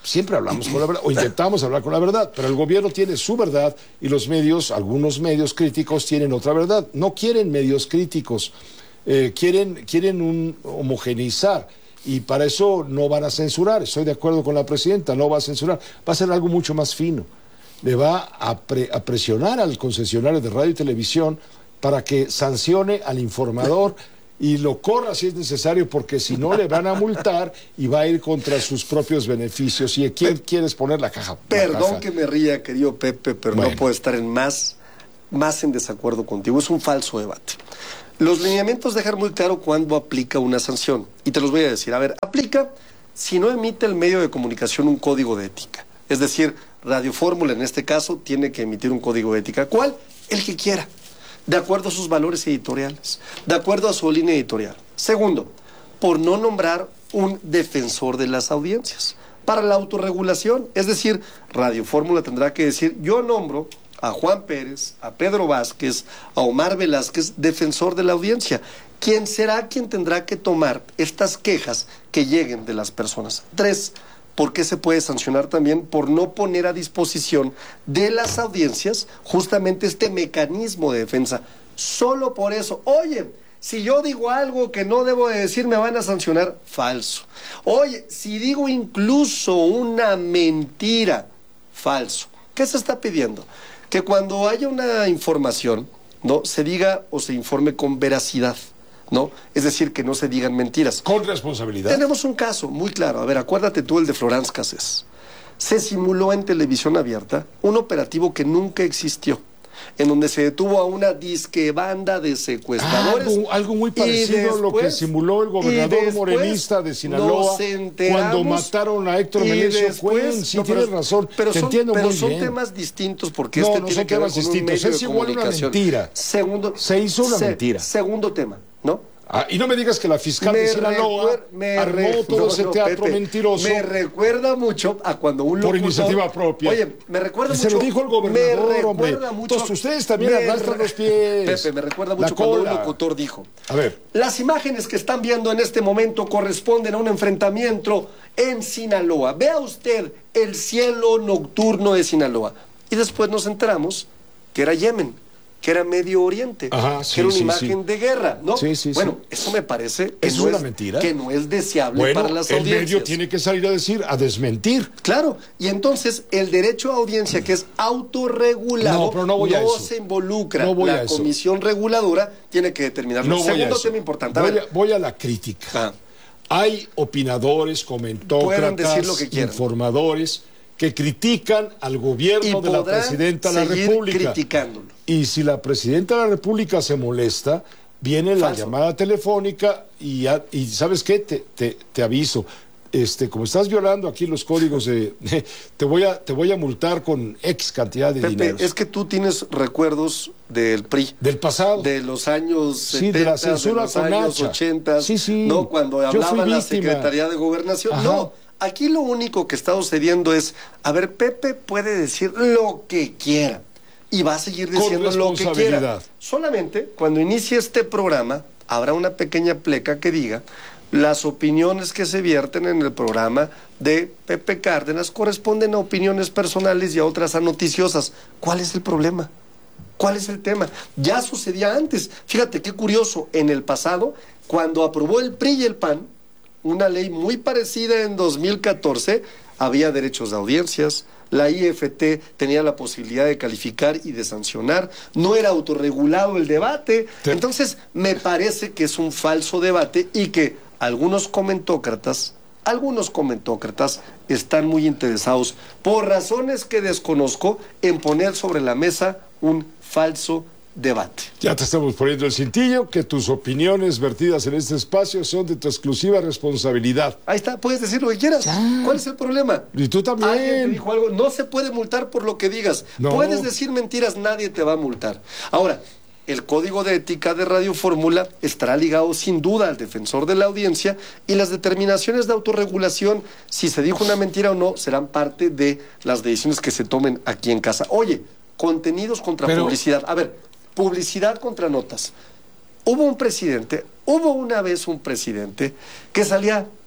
S2: siempre hablamos con la verdad, o intentamos hablar con la verdad, pero el gobierno tiene su verdad y los medios, algunos medios críticos tienen otra verdad. No quieren medios críticos, eh, quieren, quieren un homogeneizar. Y para eso no van a censurar, estoy de acuerdo con la presidenta, no va a censurar, va a ser algo mucho más fino. Le va a, pre, a presionar al concesionario de radio y televisión para que sancione al informador y lo corra si es necesario, porque si no le van a multar y va a ir contra sus propios beneficios. ¿Y quién quieres poner la caja?
S5: Perdón
S2: la caja.
S5: que me ría, querido Pepe, pero bueno. No puedo estar en más, más en desacuerdo contigo. Es un falso debate. Los lineamientos dejan muy claro cuándo aplica una sanción. Y te los voy a decir. A ver, aplica si no emite el medio de comunicación un código de ética. Es decir, Radio Fórmula, en este caso, tiene que emitir un código de ética. ¿Cuál? El que quiera. De acuerdo a sus valores editoriales. De acuerdo a su línea editorial. Segundo, por no nombrar un defensor de las audiencias. Para la autorregulación. Es decir, Radio Fórmula tendrá que decir, yo nombro a Juan Pérez, a Pedro Vázquez, a Omar Velázquez, defensor de la audiencia. ¿Quién será quien tendrá que tomar estas quejas que lleguen de las personas? Tres, ¿por qué se puede sancionar también? Por no poner a disposición de las audiencias justamente este mecanismo de defensa. Solo por eso. Oye, si yo digo algo que no debo de decir, me van a sancionar. Falso. Oye, si digo incluso una mentira. Falso. ¿Qué se está pidiendo? Que cuando haya una información, ¿no?, se diga o se informe con veracidad, ¿no? Es decir, que no se digan mentiras.
S2: Con responsabilidad.
S5: Tenemos un caso muy claro. A ver, acuérdate tú el de Florence Cassés. Se simuló en televisión abierta un operativo que nunca existió, en donde se detuvo a una disque banda de secuestradores.
S2: Algo, algo muy parecido después, a lo que simuló el gobernador morenista de Sinaloa cuando mataron a Héctor Menecio Cuen. Sí, no, tienes pero, razón,
S5: pero
S2: te
S5: son,
S2: entiendo
S5: pero
S2: muy
S5: son
S2: bien.
S5: temas distintos porque
S2: no,
S5: este
S2: no
S5: tiene
S2: son
S5: que ver
S2: temas
S5: con un
S2: distintos.
S5: medio
S2: Es
S5: de
S2: igual una mentira.
S5: Segundo,
S2: se hizo una
S5: se,
S2: mentira.
S5: Segundo tema, ¿no?
S2: Ah, y no me digas que la fiscal
S5: me
S2: de Sinaloa
S5: me
S2: armó todo
S5: no,
S2: ese
S5: no,
S2: teatro
S5: Pepe,
S2: mentiroso.
S5: Me recuerda mucho a cuando un locutor...
S2: Por iniciativa propia.
S5: Oye, me recuerda
S2: y
S5: mucho...
S2: se lo dijo el gobernador,
S5: me
S2: hombre.
S5: Mucho,
S2: Entonces ustedes también arrastran los pies.
S5: Pepe, me recuerda mucho cuando un locutor dijo...
S2: A ver.
S5: Las imágenes que están viendo en este momento corresponden a un enfrentamiento en Sinaloa. Vea usted el cielo nocturno de Sinaloa. Y después nos enteramos que era Yemen, que era Medio Oriente,
S2: Ajá, sí,
S5: que era una
S2: sí,
S5: imagen
S2: sí.
S5: de guerra, ¿no?
S2: Sí, sí,
S5: bueno,
S2: sí.
S5: eso me parece que
S2: ¿Es
S5: no
S2: una
S5: es,
S2: mentira?
S5: que no es deseable
S2: bueno,
S5: para las
S2: el
S5: audiencias.
S2: medio tiene que salir a decir, a desmentir.
S5: Claro, y entonces el derecho a audiencia, que es autorregulado,
S2: no, pero no, voy
S5: no
S2: a eso.
S5: se involucra.
S2: No voy
S5: la
S2: a eso.
S5: comisión reguladora tiene que determinarlo.
S2: No voy
S5: Segundo
S2: a eso.
S5: tema importante. A
S2: voy,
S5: ver.
S2: a, voy a la crítica.
S5: Ah.
S2: Hay opinadores, comentócratas,
S5: decir lo que quieran,
S2: informadores que critican al gobierno de la presidenta de la República.
S5: Criticándolo.
S2: Y si la presidenta de la República se molesta, viene
S5: Falso.
S2: la llamada telefónica y, ya, y ¿sabes qué? Te, te, te aviso. Este, como estás violando aquí los códigos de, de te voy a te voy a multar con X cantidad de
S5: Pepe,
S2: dinero.
S5: es que tú tienes recuerdos del P R I,
S2: del pasado,
S5: de los años
S2: sí,
S5: setenta,
S2: de la censura
S5: de los
S2: con
S5: años
S2: Nacha.
S5: ochenta,
S2: sí, sí.
S5: no, cuando hablaba la Secretaría de Gobernación.
S2: Ajá.
S5: No, aquí lo único que está sucediendo es, a ver, Pepe puede decir lo que quiera y va a seguir diciendo lo que quiera. Solamente cuando inicie este programa habrá una pequeña pleca que diga: las opiniones que se vierten en el programa de Pepe Cárdenas corresponden a opiniones personales y a otras a noticiosas. ¿Cuál es el problema? ¿Cuál es el tema? Ya sucedía antes. Fíjate qué curioso, en el pasado, cuando aprobó el P R I y el P A N una ley muy parecida en dos mil catorce, había derechos de audiencias, la I F T tenía la posibilidad de calificar y de sancionar, no era autorregulado el debate. Entonces, me parece que es un falso debate y que algunos comentócratas, algunos comentócratas están muy interesados, por razones que desconozco, en poner sobre la mesa un falso debate.
S2: Ya te estamos poniendo el cintillo, que tus opiniones vertidas en este espacio son de tu exclusiva responsabilidad.
S5: Ahí está, puedes decir lo que quieras. Ya. ¿Cuál es el problema?
S2: Y tú también.
S5: Alguien te dijo algo, no se puede multar por lo que digas. No. Puedes decir mentiras, nadie te va a multar. Ahora, el código de ética de Radio Fórmula estará ligado sin duda al defensor de la audiencia, y las determinaciones de autorregulación, si se dijo una mentira o no, serán parte de las decisiones que se tomen aquí en casa. Oye, contenidos contra Pero... publicidad. A ver, publicidad contra notas. Hubo un presidente, hubo una vez un presidente que salía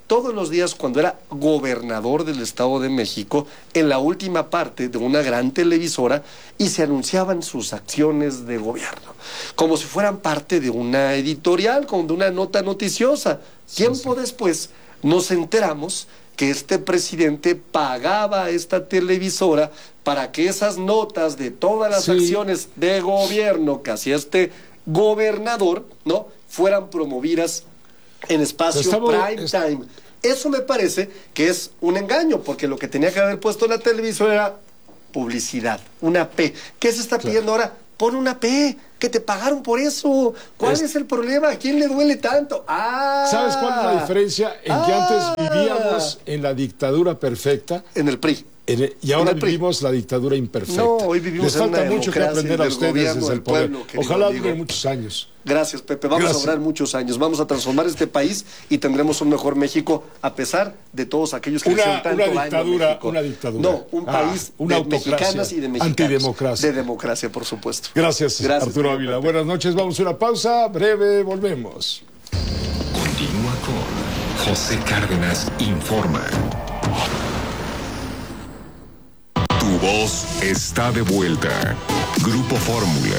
S5: todos los días cuando era gobernador del Estado de México, en la última parte de una gran televisora, y se anunciaban sus acciones de gobierno, como si fueran parte de una editorial, como de una nota noticiosa. Tiempo sí, sí. después nos enteramos que este presidente pagaba a esta televisora para que esas notas de todas las sí. acciones de gobierno que hacía este gobernador, ¿no?, fueran promovidas en espacio Estamos, prime es... time. Eso me parece que es un engaño, porque lo que tenía que haber puesto la televisora era publicidad, una P. ¿Qué se está claro. pidiendo ahora? Pon una P, que te pagaron por eso. ¿Cuál es, es el problema? ¿A quién le duele tanto? Ah,
S2: ¿sabes cuál es la diferencia? En ah, que antes vivíamos en la dictadura perfecta.
S5: En el P R I.
S2: En el, y ahora vivimos la dictadura imperfecta.
S5: No, hoy vivimos
S2: Les
S5: en
S2: falta
S5: una
S2: mucho que aprender a ustedes desde el poder.
S5: Pueblo,
S2: Ojalá dure muchos años.
S5: Gracias, Pepe. Vamos Gracias. a durar muchos años. Vamos a transformar este país y tendremos un mejor México, a pesar de todos aquellos que
S2: una,
S5: hicieron tanto
S2: una dictadura,
S5: daño a
S2: una dictadura.
S5: No, un ah, país
S2: una
S5: de mexicanas y de mexicanos.
S2: Antidemocracia.
S5: De democracia, por supuesto.
S2: Gracias, Gracias Arturo Ávila. Pepe. Buenas noches. Vamos a una pausa breve. Volvemos.
S4: Continúa con José Cárdenas Informa. Tu voz está de vuelta. Grupo Fórmula.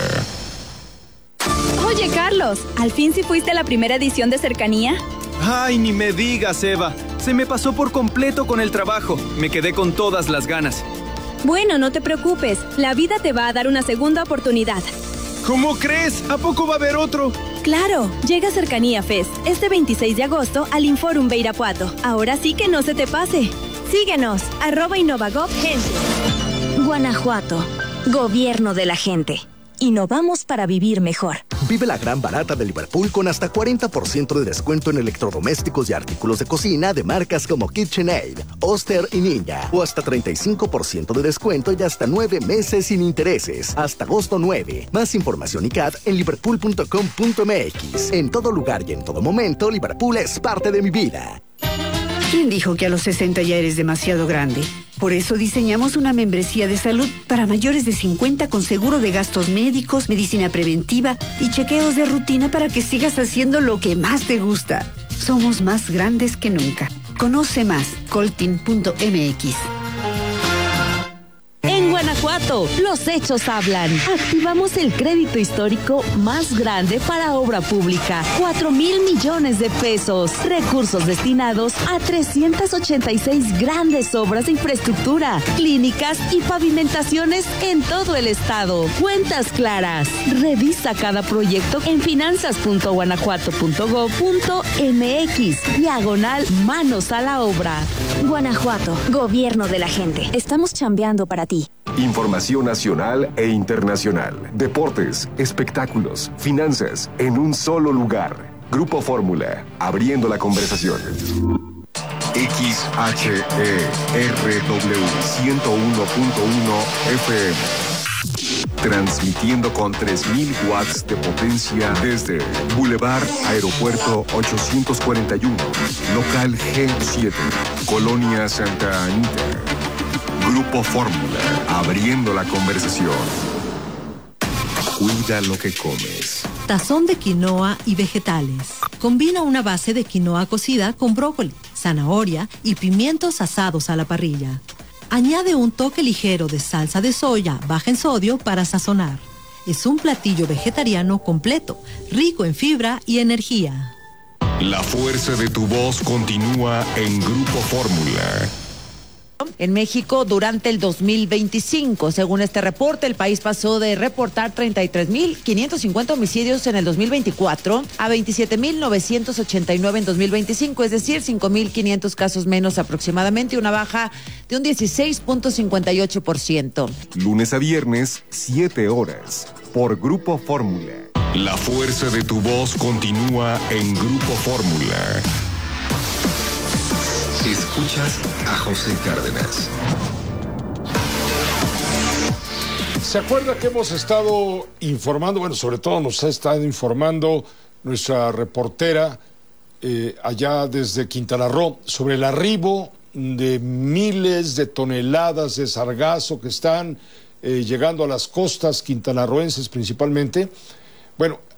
S6: Oye, Carlos, ¿al fin sí fuiste a la primera edición de Cercanía?
S7: Ay, ni me digas, Eva. Se me pasó por completo con el trabajo. Me quedé con todas las ganas.
S6: Bueno, no te preocupes. La vida te va a dar una segunda oportunidad.
S7: ¿Cómo crees? ¿A poco va a haber otro?
S6: Claro, llega Cercanía Fest este veintiséis de agosto al Inforum de Irapuato. Ahora sí que no se te pase. Síguenos, arroba Innovagov Gente.
S8: Guanajuato, gobierno de la gente. Innovamos para vivir mejor.
S9: Vive la gran barata de Liverpool con hasta cuarenta por ciento de descuento en electrodomésticos y artículos de cocina de marcas como KitchenAid, Oster y Ninja. O hasta treinta y cinco por ciento de descuento y hasta nueve meses sin intereses. Hasta agosto nueve. Más información y C A D en liverpool punto com punto m x. En todo lugar y en todo momento, Liverpool es parte de mi vida.
S10: ¿Quién dijo que a los sesenta ya eres demasiado grande? Por eso diseñamos una membresía de salud para mayores de cincuenta con seguro de gastos médicos, medicina preventiva y chequeos de rutina para que sigas haciendo lo que más te gusta. Somos más grandes que nunca. Conoce más, coltin punto m x.
S25: En Guanajuato, los hechos hablan. Activamos el crédito histórico más grande para obra pública. Cuatro mil millones de pesos. Recursos destinados a trescientas ochenta y seis grandes obras de infraestructura, clínicas y pavimentaciones en todo el estado. Cuentas claras. Revisa cada proyecto en finanzas punto guanajuato punto gob punto m x. Diagonal manos a la obra.
S8: Guanajuato, gobierno de la gente. Estamos chambeando para ti.
S4: Información nacional e internacional. Deportes, espectáculos, finanzas, en un solo lugar. Grupo Fórmula, abriendo la conversación. X H E R W ciento uno punto uno F M. Transmitiendo con tres mil watts de potencia desde Boulevard Aeropuerto ochocientos cuarenta y uno, local G siete, Colonia Santa Anita. Grupo Fórmula, abriendo la conversación. Cuida lo que comes.
S11: Tazón de quinoa y vegetales. Combina una base de quinoa cocida con brócoli, zanahoria y pimientos asados a la parrilla. Añade un toque ligero de salsa de soya baja en sodio para sazonar. Es un platillo vegetariano completo, rico en fibra y energía.
S4: La fuerza de tu voz continúa en Grupo Fórmula.
S12: En México, durante el dos mil veinticinco, según este reporte, el país pasó de reportar treinta y tres mil quinientos cincuenta homicidios en el dos mil veinticuatro a veintisiete mil novecientos ochenta y nueve en dos mil veinticinco, es decir, cinco mil quinientos casos menos aproximadamente, una baja de un dieciséis punto cincuenta y ocho por ciento.
S4: Lunes a viernes, siete horas, por Grupo Fórmula. La fuerza de tu voz continúa en Grupo Fórmula. Escuchas a José Cárdenas.
S2: ¿Se acuerda que hemos estado informando? Bueno, sobre todo nos ha estado informando nuestra reportera eh, allá desde Quintana Roo sobre el arribo de miles de toneladas de sargazo que están eh, llegando a las costas quintanarroenses principalmente. Bueno,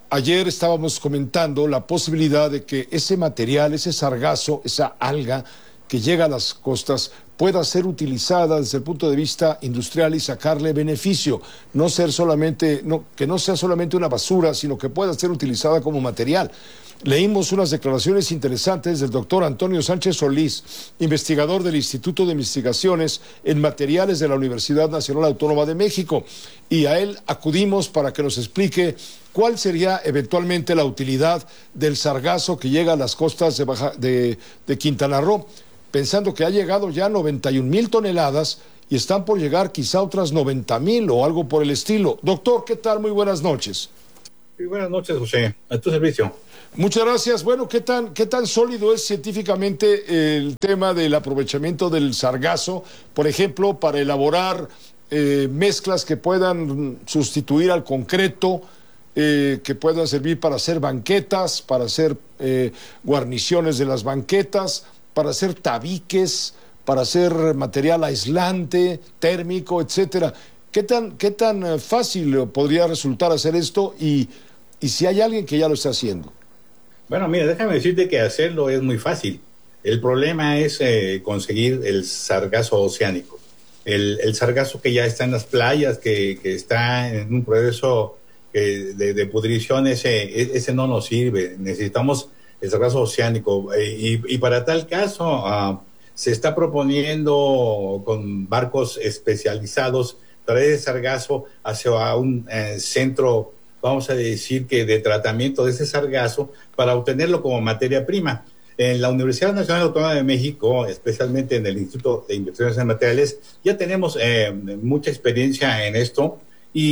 S2: ayer estábamos comentando la posibilidad de que ese material, ese sargazo, esa alga que llega a las costas, pueda ser utilizada desde el punto de vista industrial y sacarle beneficio, no ser solamente, no, que no sea solamente una basura, sino que pueda ser utilizada como material. Leímos unas declaraciones interesantes del doctor Antonio Sánchez Solís, investigador del Instituto de Investigaciones en Materiales de la Universidad Nacional Autónoma de México, y a él acudimos para que nos explique cuál sería eventualmente la utilidad del sargazo que llega a las costas de, Baja, de, de Quintana Roo, pensando que ha llegado ya noventa y un mil toneladas y están por llegar quizá otras noventa mil o algo por el estilo. Doctor, ¿qué tal? Muy buenas noches.
S3: Sí, buenas noches, José. A tu servicio.
S2: Muchas gracias. Bueno, ¿qué tan, qué tan sólido es científicamente el tema del aprovechamiento del sargazo, por ejemplo, para elaborar eh, mezclas que puedan sustituir al concreto, eh, que puedan servir para hacer banquetas, para hacer eh, guarniciones de las banquetas, para hacer tabiques, para hacer material aislante, térmico, etcétera? ¿Qué tan, qué tan fácil podría resultar hacer esto y, y si hay alguien que ya lo está haciendo?
S3: Bueno, mira, déjame decirte que hacerlo es muy fácil. El problema es eh, conseguir el sargazo oceánico. El, el sargazo que ya está en las playas, que, que está en un proceso eh, de, de pudrición, ese, ese no nos sirve. Necesitamos el sargazo oceánico. Eh, y, y para tal caso, uh, se está proponiendo con barcos especializados traer el sargazo hacia un eh, centro, vamos a decir que de tratamiento de ese sargazo para obtenerlo como materia prima. En la Universidad Nacional Autónoma de México, especialmente en el Instituto de Investigaciones en Materiales, ya tenemos eh, mucha experiencia en esto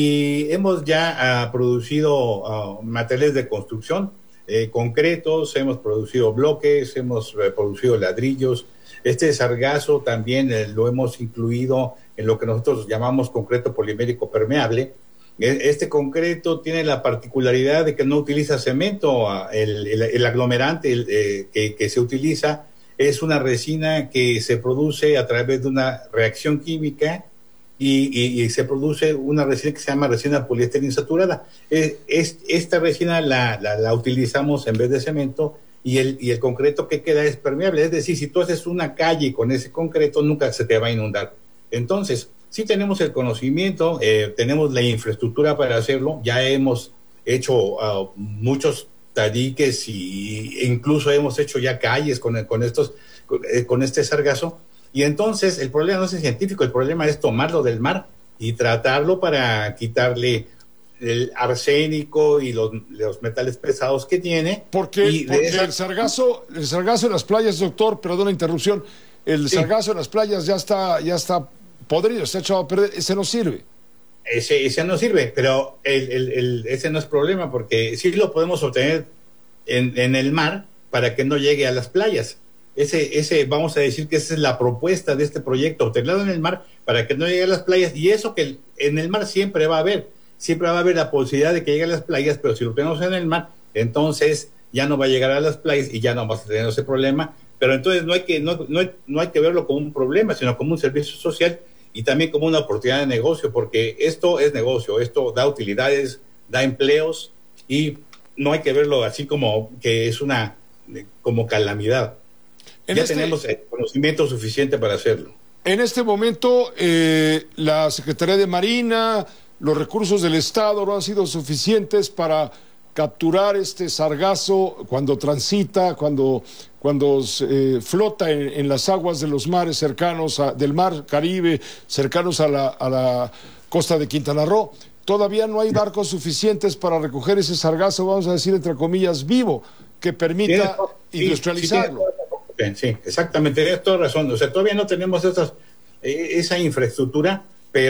S3: y hemos ya uh, producido uh, materiales de construcción, eh, concretos, hemos producido bloques, hemos eh, producido ladrillos. Este sargazo también eh, lo hemos incluido en lo que nosotros llamamos concreto polimérico permeable. Este concreto tiene la particularidad de que no utiliza cemento. El, el, el aglomerante el, eh, que, que se utiliza es una resina que se produce a través de una reacción química y, y, y se produce una resina que se llama resina poliéster insaturada. Es, es, esta resina la, la, la utilizamos en vez de cemento y el, y el concreto que queda es permeable. Es decir, si tú haces una calle con ese concreto, nunca se te va a inundar. Entonces, sí tenemos el conocimiento, eh, tenemos la infraestructura para hacerlo, ya hemos hecho uh, muchos tabiques y incluso hemos hecho ya calles con, con, estos, con, eh, con este sargazo. Y entonces el problema no es el científico, el problema es tomarlo del mar y tratarlo para quitarle el arsénico y los, los metales pesados que tiene.
S2: Porque,
S3: y
S2: porque
S3: esa...
S2: el sargazo, el sargazo en las playas, doctor, perdón la interrupción, el sí. sargazo en las playas ya está, ya está podrido, está echado a perder, ese no sirve.
S3: Ese, ese no sirve, pero el, el, el, ese no es problema, porque sí lo podemos obtener en, en el mar para que no llegue a las playas. Ese, ese, vamos a decir que esa es la propuesta de este proyecto, obtenerlo en el mar para que no llegue a las playas, y eso que en el mar siempre va a haber, siempre va a haber la posibilidad de que llegue a las playas, pero si lo tenemos en el mar, entonces ya no va a llegar a las playas y ya no vamos a tener ese problema. Pero entonces no hay que, no, no, hay, no hay que verlo como un problema, sino como un servicio social y también como una oportunidad de negocio, porque esto es negocio, esto da utilidades, da empleos y no hay que verlo así como que es una como calamidad. Ya este, tenemos el conocimiento suficiente para hacerlo.
S2: En este momento, eh, la Secretaría de Marina, los recursos del Estado no han sido suficientes para capturar este sargazo cuando transita, cuando, cuando eh, flota en, en las aguas de los mares cercanos, a, del mar Caribe, cercanos a la, a la costa de Quintana Roo. Todavía no hay barcos suficientes para recoger ese sargazo, vamos a decir entre comillas, vivo, que permita sí, industrializarlo.
S3: Sí, sí, sí, exactamente, tienes toda razón. O sea, todavía no tenemos esas, eh, esa infraestructura,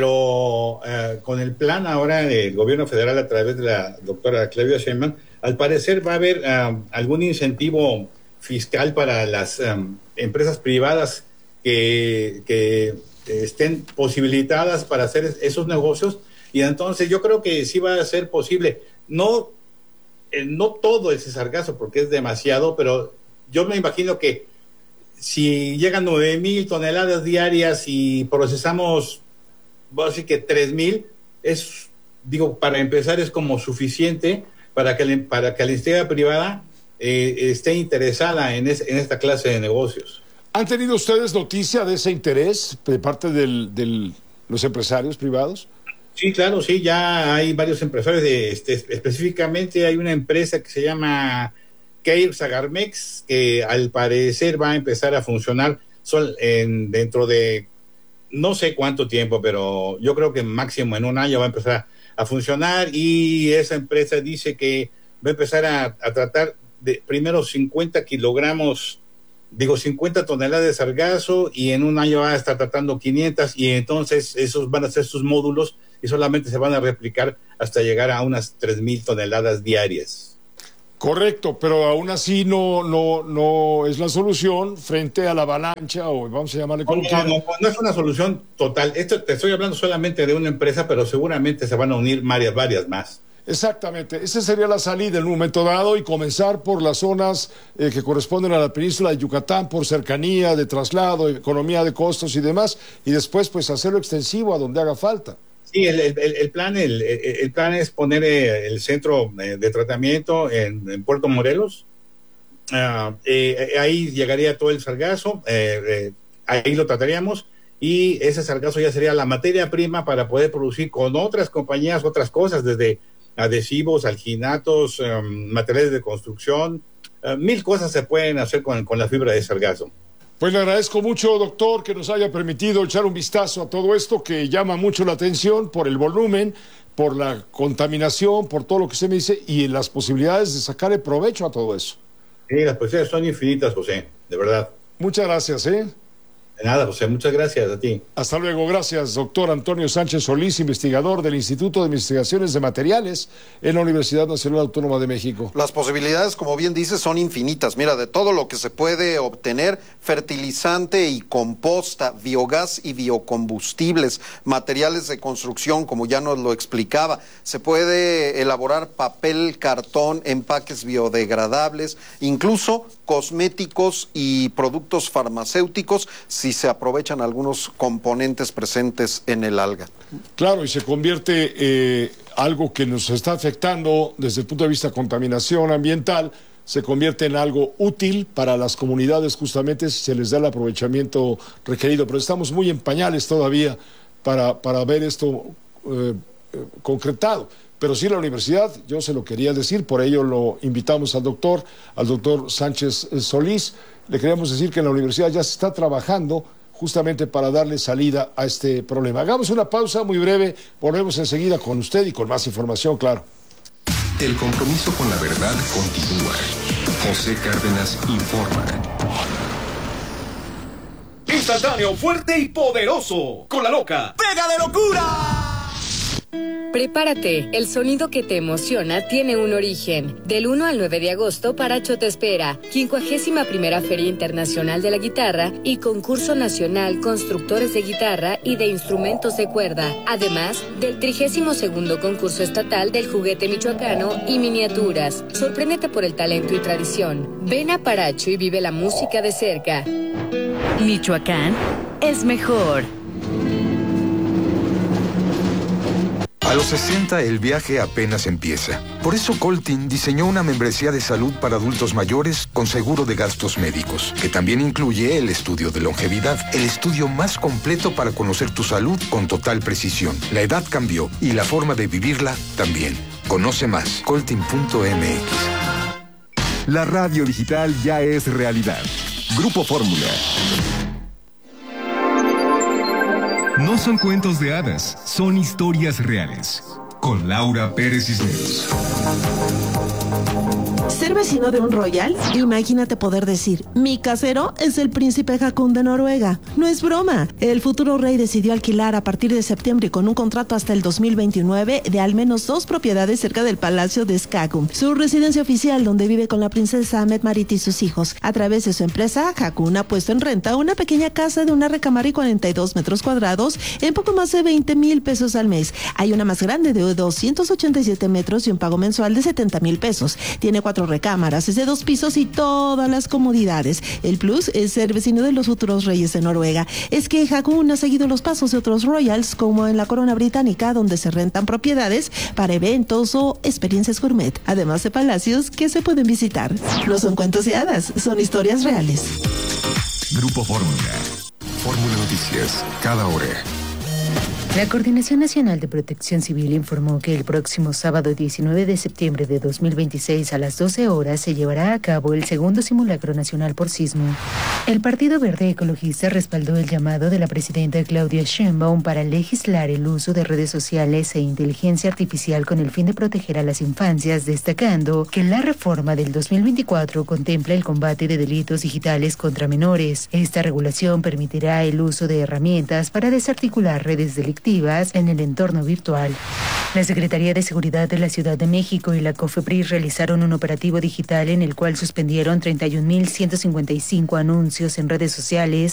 S3: pero eh, con el plan ahora del gobierno federal a través de la doctora Claudia Sheinbaum, al parecer va a haber um, algún incentivo fiscal para las um, empresas privadas que, que estén posibilitadas para hacer esos negocios, y entonces yo creo que sí va a ser posible. No, eh, no todo ese sargazo porque es demasiado, pero yo me imagino que si llegan nueve mil toneladas diarias y procesamos voy a decir que tres mil, es, digo, para empezar es como suficiente para que, la, para que la iniciativa privada eh, esté interesada en, es, en esta clase de negocios.
S2: ¿Han tenido ustedes noticia de ese interés de parte de del, los empresarios privados?
S3: Sí, claro, sí, ya hay varios empresarios. De, este, específicamente hay una empresa que se llama Keir Sagarmex, que al parecer va a empezar a funcionar sol, en, dentro de no sé cuánto tiempo, pero yo creo que máximo en un año va a empezar a, a funcionar, y esa empresa dice que va a empezar a, a tratar de primero cincuenta kilogramos, digo cincuenta toneladas de sargazo, y en un año va a estar tratando quinientas, y entonces esos van a ser sus módulos y solamente se van a replicar hasta llegar a unas tres mil toneladas diarias.
S2: Correcto, pero aún así no no no es la solución frente a la avalancha, o vamos a llamarle como
S3: no, no, no, no es una solución total. Esto te estoy hablando solamente de una empresa, pero seguramente se van a unir varias, varias más.
S2: Exactamente, esa sería la salida en un momento dado, y comenzar por las zonas eh, que corresponden a la península de Yucatán, por cercanía de traslado, economía de costos y demás, y después pues hacerlo extensivo a donde haga falta.
S3: Sí, el, el, el, plan, el, el plan es poner eh, el centro eh, de tratamiento en, en Puerto Morelos. Uh, eh, ahí llegaría todo el sargazo, eh, eh, ahí lo trataríamos, y ese sargazo ya sería la materia prima para poder producir con otras compañías otras cosas, desde adhesivos, alginatos, um, materiales de construcción. Uh, mil cosas se pueden hacer con, con la fibra de sargazo.
S2: Pues le agradezco mucho, doctor, que nos haya permitido echar un vistazo a todo esto, que llama mucho la atención por el volumen, por la contaminación, por todo lo que usted me dice, y las posibilidades de sacarle provecho a todo eso.
S3: Sí, las posibilidades son infinitas, José, de verdad.
S2: Muchas gracias, ¿eh?
S3: De nada, José, muchas gracias a ti.
S2: Hasta luego, gracias, doctor Antonio Sánchez Solís, investigador del Instituto de Investigaciones de Materiales en la Universidad Nacional Autónoma de México.
S13: Las posibilidades, como bien dices, son infinitas. Mira, de todo lo que se puede obtener, fertilizante y composta, biogás y biocombustibles, materiales de construcción, como ya nos lo explicaba, se puede elaborar papel, cartón, empaques biodegradables, incluso cosméticos y productos farmacéuticos, si se aprovechan algunos componentes presentes en el alga.
S2: Claro, y se convierte eh, algo que nos está afectando desde el punto de vista de contaminación ambiental, se convierte en algo útil para las comunidades, justamente si se les da el aprovechamiento requerido. Pero estamos muy en pañales todavía para, para ver esto eh, eh, concretado. Pero sí, la universidad, yo se lo quería decir, por ello lo invitamos al doctor, al doctor Sánchez Solís. Le queríamos decir que en la universidad ya se está trabajando justamente para darle salida a este problema. Hagamos una pausa muy breve, volvemos enseguida con usted y con más información, claro.
S28: El compromiso con la verdad continúa. José Cárdenas informa.
S14: Instantáneo, fuerte y poderoso. Con la loca. ¡Pega de locura!
S15: Prepárate, el sonido que te emociona tiene un origen. Del uno al nueve de agosto, Paracho te espera. quincuagésima primera Feria Internacional de la Guitarra y Concurso Nacional Constructores de Guitarra y de Instrumentos de Cuerda. Además del trigésimo segundo Concurso Estatal del Juguete Michoacano y Miniaturas. Sorpréndete por el talento y tradición. Ven a Paracho y vive la música de cerca.
S25: Michoacán es mejor.
S28: A los sesenta el viaje apenas empieza. Por eso Coltin diseñó una membresía de salud para adultos mayores con seguro de gastos médicos, que también incluye el estudio de longevidad, el estudio más completo para conocer tu salud con total precisión. La edad cambió y la forma de vivirla también. Conoce más, coltin punto m x.
S4: La radio digital ya es realidad. Grupo Fórmula. No son cuentos de hadas, son historias reales. Con Laura Pérez Cisneros.
S16: ¿Ser vecino de un royal? Imagínate poder decir, mi casero es el príncipe Haakon de Noruega. No es broma. El futuro rey decidió alquilar a partir de septiembre y con un contrato hasta el dos mil veintinueve de al menos dos propiedades cerca del Palacio de Skagun, su residencia oficial donde vive con la princesa Mette-Marit y sus hijos. A través de su empresa, Haakon ha puesto en renta una pequeña casa de una recámara y cuarenta y dos metros cuadrados en poco más de veinte mil pesos al mes. Hay una más grande de doscientos ochenta y siete metros y un pago mensual de setenta mil pesos. Tiene cuatro recámaras, es de dos pisos y todas las comodidades. El plus es ser vecino de los futuros reyes de Noruega. Es que Hakun ha seguido los pasos de otros royals, como en la corona británica, donde se rentan propiedades para eventos o experiencias gourmet, además de palacios que se pueden visitar. No son cuentos de hadas, son historias reales.
S4: Grupo Fórmula. Fórmula Noticias, cada hora.
S17: La Coordinación Nacional de Protección Civil informó que el próximo sábado diecinueve de septiembre de dos mil veintiséis a las doce horas se llevará a cabo el segundo simulacro nacional por sismo. El Partido Verde Ecologista respaldó el llamado de la presidenta Claudia Sheinbaum para legislar el uso de redes sociales e inteligencia artificial con el fin de proteger a las infancias, destacando que la reforma del dos mil veinticuatro contempla el combate de delitos digitales contra menores. Esta regulación permitirá el uso de herramientas para desarticular redes delictivas en el entorno virtual. La Secretaría de Seguridad de la Ciudad de México y la COFEPRIS realizaron un operativo digital en el cual suspendieron treinta y un mil ciento cincuenta y cinco anuncios en redes sociales